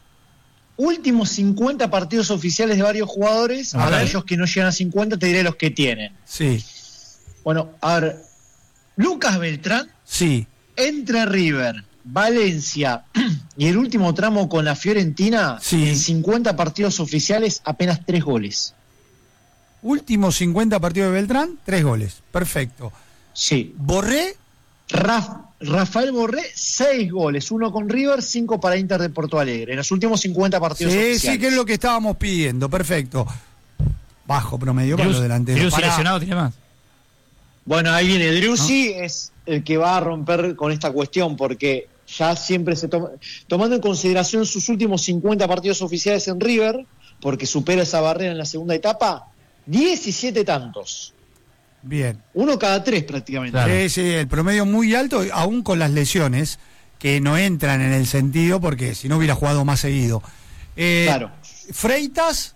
Últimos cincuenta partidos oficiales de varios jugadores. A Para ver. aquellos que no llegan a cincuenta, te diré los que tienen. Sí, Bueno, a ver. Lucas Beltrán, sí. entre River, Valencia y el último tramo con la Fiorentina, Sí. en cincuenta partidos oficiales, apenas tres goles. Últimos cincuenta partidos de Beltrán, tres goles. Perfecto. Sí. Borré, Raf- Rafael Borré, seis goles, uno con River, cinco para Inter de Porto Alegre, en los últimos cincuenta partidos sí, oficiales. sí, que es lo que estábamos pidiendo. Perfecto. Bajo promedio para los delanteros. Driussi Pará. lesionado tiene más. Bueno, ahí viene Driussi, es el que va a romper con esta cuestión, porque ya siempre se toma, tomando en consideración sus últimos cincuenta partidos oficiales en River, porque supera esa barrera en la segunda etapa, diecisiete tantos. Bien. Uno cada tres prácticamente. Claro. Sí, sí, el promedio muy alto, aún con las lesiones, que no entran en el sentido, porque si no hubiera jugado más seguido. Eh, Claro. Freitas,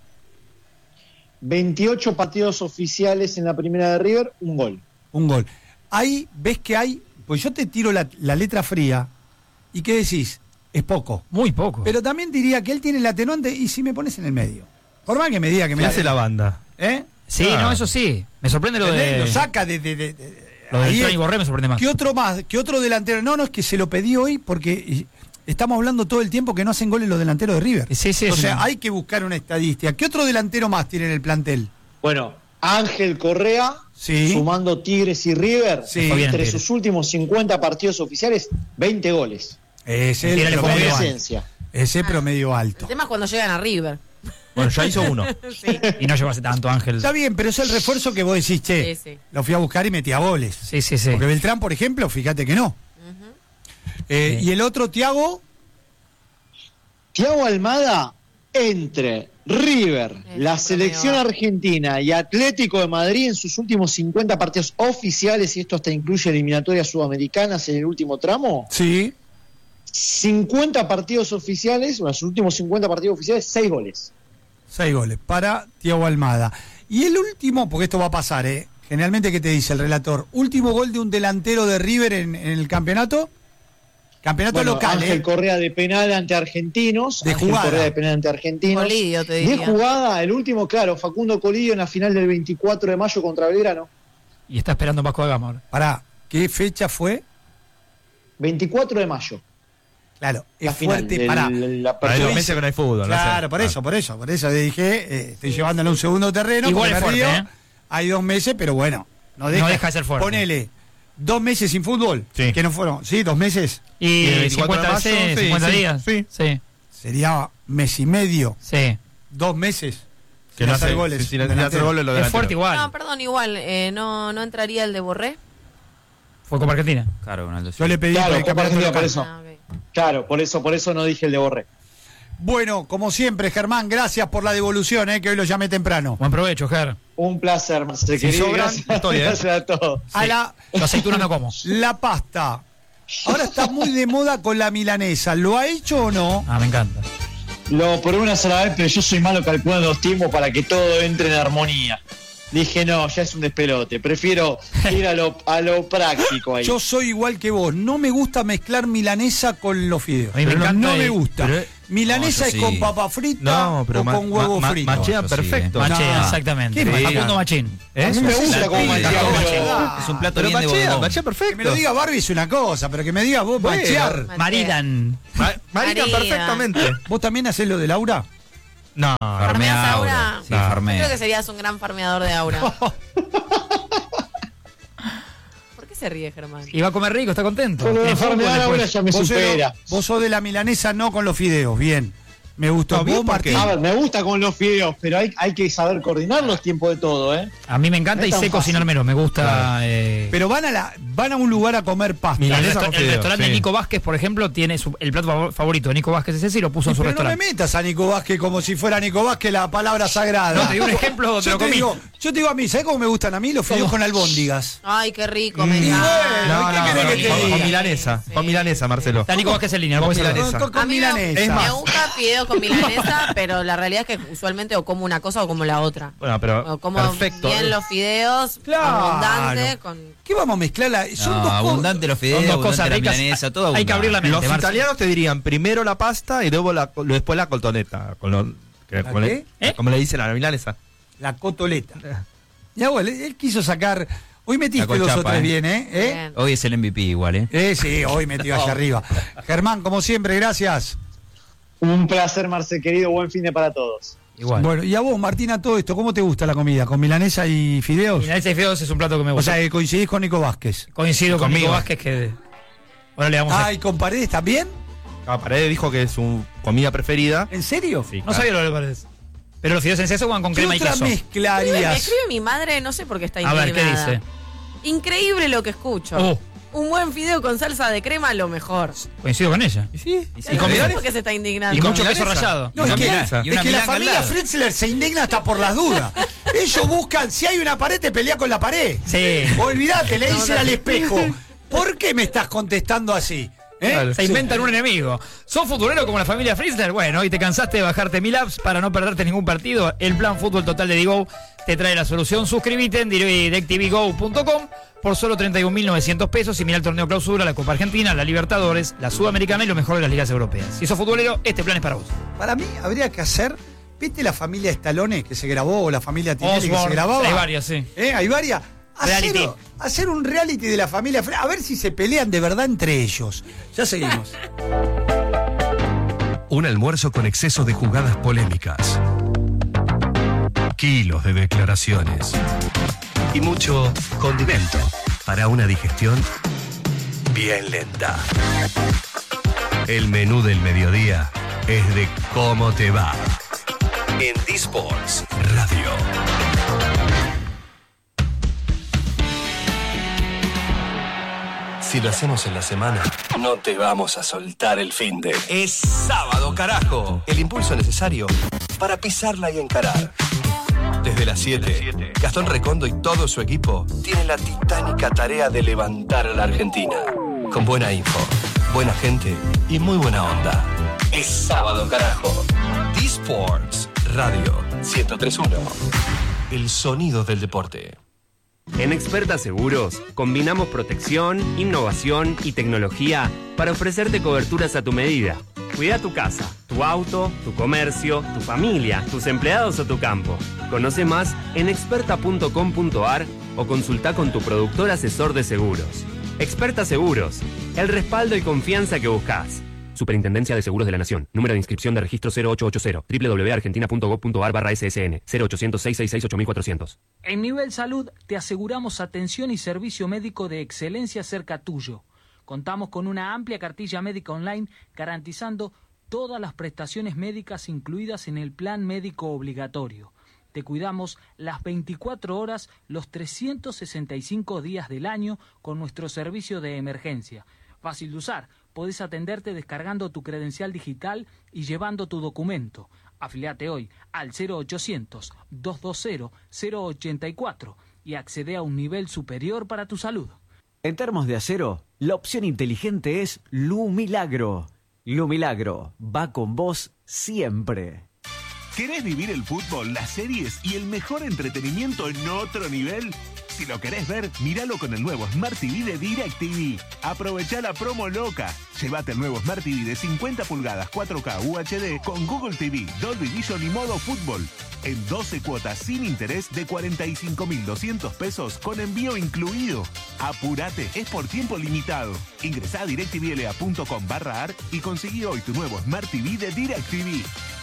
veintiocho partidos oficiales en la primera de River, un gol. un gol. Ahí ves que hay, pues yo te tiro la, la letra fría, ¿y qué decís? Es poco. Muy poco. Pero también diría que él tiene el atenuante, y si me pones en el medio. Por más que me diga que me ¿Qué hace la banda? ¿Eh? sí, Ah. no, eso sí. Me sorprende lo ¿Entendés? de. Lo saca de... de, de- de- Lo de ahí Beltrán es- y Borré me sorprende más. ¿Qué otro más? ¿Qué otro delantero? No, no, es que se lo pedí hoy porque y, estamos hablando todo el tiempo que no hacen goles los delanteros de River. Sí, sí, o es sea, una- hay que buscar una estadística. ¿Qué otro delantero más tiene en el plantel? Bueno, Ángel Correa, Sí. sumando Tigres y River, Sí. Fue bien, entre Tigres. sus últimos cincuenta partidos oficiales, veinte goles. Ese Tírale es el con promedio alto. Presencia. Ese promedio alto. El tema es cuando llegan a River. Bueno, ya hizo uno. Sí. Y no llegó hace tanto, Ángel. Está bien, pero es el refuerzo que vos decís, che, Sí, sí. lo fui a buscar y metía goles. Sí, sí, sí. Porque Beltrán, por ejemplo, fíjate que no. Eh, Sí. Y el otro, Tiago, Thiago Almada, entre River, Es la un selección promedio. argentina y Atlético de Madrid en sus últimos cincuenta partidos oficiales, y esto hasta incluye eliminatorias sudamericanas en el último tramo, sí. cincuenta partidos oficiales, bueno, sus últimos cincuenta partidos oficiales, seis goles. Seis goles para Thiago Almada. Y el último, porque esto va a pasar, ¿eh? Generalmente, ¿qué te dice el relator? Último gol de un delantero de River en, en el campeonato. Campeonato Bueno, local, Ángel ¿eh? Correa de penal ante Argentinos. De Ángel jugada. Correa de penal ante Argentinos. Colidio, te De diría. jugada, el último, claro, Facundo Colidio en la final del veinticuatro de mayo contra Belgrano. Y está esperando Vasco da Gama ahora. Pará, ¿qué fecha fue? veinticuatro de mayo. Claro, La es final. fuerte. del- Pará. la Para apertura. dos meses que no hay fútbol. no Claro, sé. por eso, por eso, por eso le dije, eh, estoy llevándole a un segundo terreno. Igual porque es fuerte, perdió. ¿eh? Hay dos meses, pero bueno, no deja, No deja de ser fuerte. Ponele, dos meses sin fútbol, Sí. que no fueron, sí, dos meses, Y Y el veinticuatro cincuenta de mayo, veces, sí, cincuenta sí, días. sí. Sí, sería mes y medio, sí. dos meses, Que sin no hacer hace goles. sin- sin hacer delantero. goles los Es delanteros. fuerte igual. No, perdón, igual. eh, no, no entraría el de Borré. Fue Copa Argentina. Claro, Ronaldo. Yo le pedí Claro, por el Copa campeonato Argentina, por local. eso. Ah, ok. Claro, por eso, por eso no dije el de Borré. Bueno, como siempre, Germán, gracias por la devolución, eh, que hoy lo llamé temprano. Buen provecho, Ger. Un placer, Marcelo, Si querido. sobran, Gracias, estoy, ¿eh? gracias a todos. A la, Yo aceituna no como. la pasta. Ahora está muy de moda con la milanesa. ¿Lo ha hecho o no? Ah, me encanta. Lo probé una sola vez, pero yo soy malo calculando los tiempos para que todo entre en armonía. dije, no, ya es un despelote. Prefiero ir a lo, a lo práctico ahí. Yo soy igual que vos. No me gusta mezclar milanesa con los fideos. A mí me Pero encanta no el- me gusta. pero- milanesa No, es yo con sí. papa frita No, pero o ma- con huevo ma- ma- frito. machea Yo sí, perfecto. eh. Machea, No. exactamente. ¿Qué machea? Facundo Machín. ¿Eh? A mí me gusta la como pide, machea, Facundo pero- Machín. Es un plato Pero bien de machea, bodegón. machea Que perfecto. me lo diga Barbie es una cosa, pero que me diga vos Bueno. machear. Machea. Maridan. Ma- Marina, Marina. perfectamente. ¿Vos también hacés lo de Laura? No, Farmea ¿Farmeas Aura. Aura? Sí, No. farmea. Creo que serías un gran farmeador de aura. ¿Por qué se ríe, Germán? Y va a comer rico, está contento. Con lo de Tiene fútbol farmear ahora después. ya me vos, sos supera. de- vos sos de la milanesa, no con los fideos. Bien. Me gustó. No, bien, ¿Vos, ¿por Martín? qué? A ver, me gusta con los fideos, pero hay, hay que saber coordinar los tiempos de todo, ¿eh? A mí me encanta No y es tan sé fácil. cocinar menos. Me gusta. Claro. eh, Pero van a la van a un lugar a comer pasta. el, Milanesa resto- con el fideos, restaurante sí. de Nico Vázquez, por ejemplo, tiene su- el plato favor- favorito de Nico Vázquez es ese y lo puso Y en su pero no me restaurante. metas a Nico Vázquez como si fuera Nico Vázquez la palabra sagrada. No, te digo un ejemplo donde yo lo te comí. digo, yo te digo a mí, ¿sabes cómo me gustan a mí los fideos con albóndigas? Ay, qué rico, me Y encanta. bueno, No, ¿qué no, querés no, que te con, diga? con milanesa, Sí. con milanesa, Marcelo. Está Nico Vázquez en línea, no Con puede ser milanesa. Con, con A mí me, milanesa. Es más. me gusta fideos con milanesa, pero la realidad es que usualmente o como una cosa o como la otra. Bueno, pero O como perfecto. bien los fideos, Claro. abundante, con... ¿Qué vamos a mezclarla? Son No, dos cosas. abundante los Son fideos, dos abundante cosas la ricas. milanesa, todo Hay que abrir la mente. Los Marce. italianos te dirían primero la pasta y luego la, después la coltoneta. Con lo, que- ¿La como, le, qué? ¿Eh? como le dicen a la milanesa. La cotoleta. Ya, bueno, él, él quiso sacar. Hoy metiste La dos o colchapa, tres ¿eh? bien, ¿eh? ¿Eh? Bien. Hoy es el M V P igual, ¿eh? Eh, sí, hoy metió allá arriba. Germán, como siempre, gracias. Un placer, Marce, querido. Buen fin de para todos. Igual. Bueno, y a vos, Martina, todo esto, ¿cómo te gusta la comida? ¿Con milanesa y fideos? Milanesa y fideos es un plato que me O gusta. sea, que coincidís con Nico Vázquez. Coincido con Conmigo. Nico Vázquez que... Ahora le damos a... Ah, ¿y con Paredes también? Ah, Paredes dijo que es su comida preferida. ¿En serio? Sí, No claro. sabía lo que parece. Pero los fideos en seso van con ¿Qué crema y otra queso. Me mezclarías? escribe mi madre, no sé por qué está A indignada. ver, ¿qué dice? Increíble lo que escucho. Oh. Un buen fideo con salsa de crema, lo mejor. Coincido con ella. ¿Y sí? Y sí, No con sé milanesa? por qué se está indignando. Y mucho milanesa? queso rallado. No, es Una que, milanesa. Y es una que la milanga al familia lado. Fritzler se indigna hasta por las dudas. Ellos buscan, si hay una pared, te pelea con la pared. Sí. Olvídate, le No, dicen no. al espejo. ¿Por qué me estás contestando así? ¿Eh? Claro. Se inventan un enemigo. ¿Sos futbolero como la familia Fritzler? Bueno, y te cansaste de bajarte mil apps para no perderte ningún partido. El plan Fútbol Total de Digo te trae la solución. Suscríbete en directv go punto com por solo treinta y un mil novecientos pesos y mira el torneo clausura, la Copa Argentina, la Libertadores, la Sudamericana y lo mejor de las ligas europeas. Si sos futbolero, este plan es para vos. Para mí habría que hacer, ¿viste la familia Stallone que se grabó o la familia Tinelli que se Osborne, grababa? hay varios, sí. ¿Eh? Hay varias. Hacer, Reality. hacer un reality de la familia, Fre- a ver si se pelean de verdad entre ellos. Ya seguimos. Un almuerzo con exceso de jugadas polémicas. Kilos de declaraciones. Y mucho condimento para una digestión bien lenta. El menú del mediodía es de cómo te va. En D-Sports Radio. Si lo hacemos en la semana, no te vamos a soltar el finde. Es sábado, carajo. El impulso necesario para pisarla y encarar. Desde las siete, Gastón Recondo y todo su equipo tienen la titánica tarea de levantar a la Argentina. Con buena info, buena gente y muy buena onda. Es sábado, carajo. D-Sports Radio ciento tres punto uno. El sonido del deporte. En Experta Seguros, combinamos protección, innovación y tecnología para ofrecerte coberturas a tu medida. Cuida tu casa, tu auto, tu comercio, tu familia, tus empleados o tu campo. Conoce más en experta punto com punto ar o consulta con tu productor asesor de seguros. Experta Seguros, el respaldo y confianza que buscas. Superintendencia de Seguros de la Nación. Número de inscripción de registro cero ocho ocho cero. doble u doble u doble u punto argentina punto gov punto ar barra S S N. cero ochocientos, seiscientos sesenta y seis, ocho mil cuatrocientos. En Nivel Salud te aseguramos atención y servicio médico de excelencia cerca tuyo. Contamos con una amplia cartilla médica online garantizando todas las prestaciones médicas incluidas en el plan médico obligatorio. Te cuidamos las veinticuatro horas, los trescientos sesenta y cinco días del año con nuestro servicio de emergencia. Fácil de usar, podés atenderte descargando tu credencial digital y llevando tu documento. Afiliate hoy al cero ochocientos, doscientos veinte, cero ochenta y cuatro y accede a un nivel superior para tu salud. En termos de acero, la opción inteligente es Lu Milagro. Lu Milagro va con vos siempre. ¿Querés vivir el fútbol, las series y el mejor entretenimiento en otro nivel? Si lo querés ver, míralo con el nuevo Smart T V de DirecTV. Aprovechá la promo loca. Llévate el nuevo Smart T V de cincuenta pulgadas cuatro K U H D con Google T V, Dolby Vision y modo fútbol. En doce cuotas sin interés de cuarenta y cinco mil doscientos pesos con envío incluido. Apurate, es por tiempo limitado. Ingresá a directvla punto com barra ar y conseguí hoy tu nuevo Smart T V de DirecTV.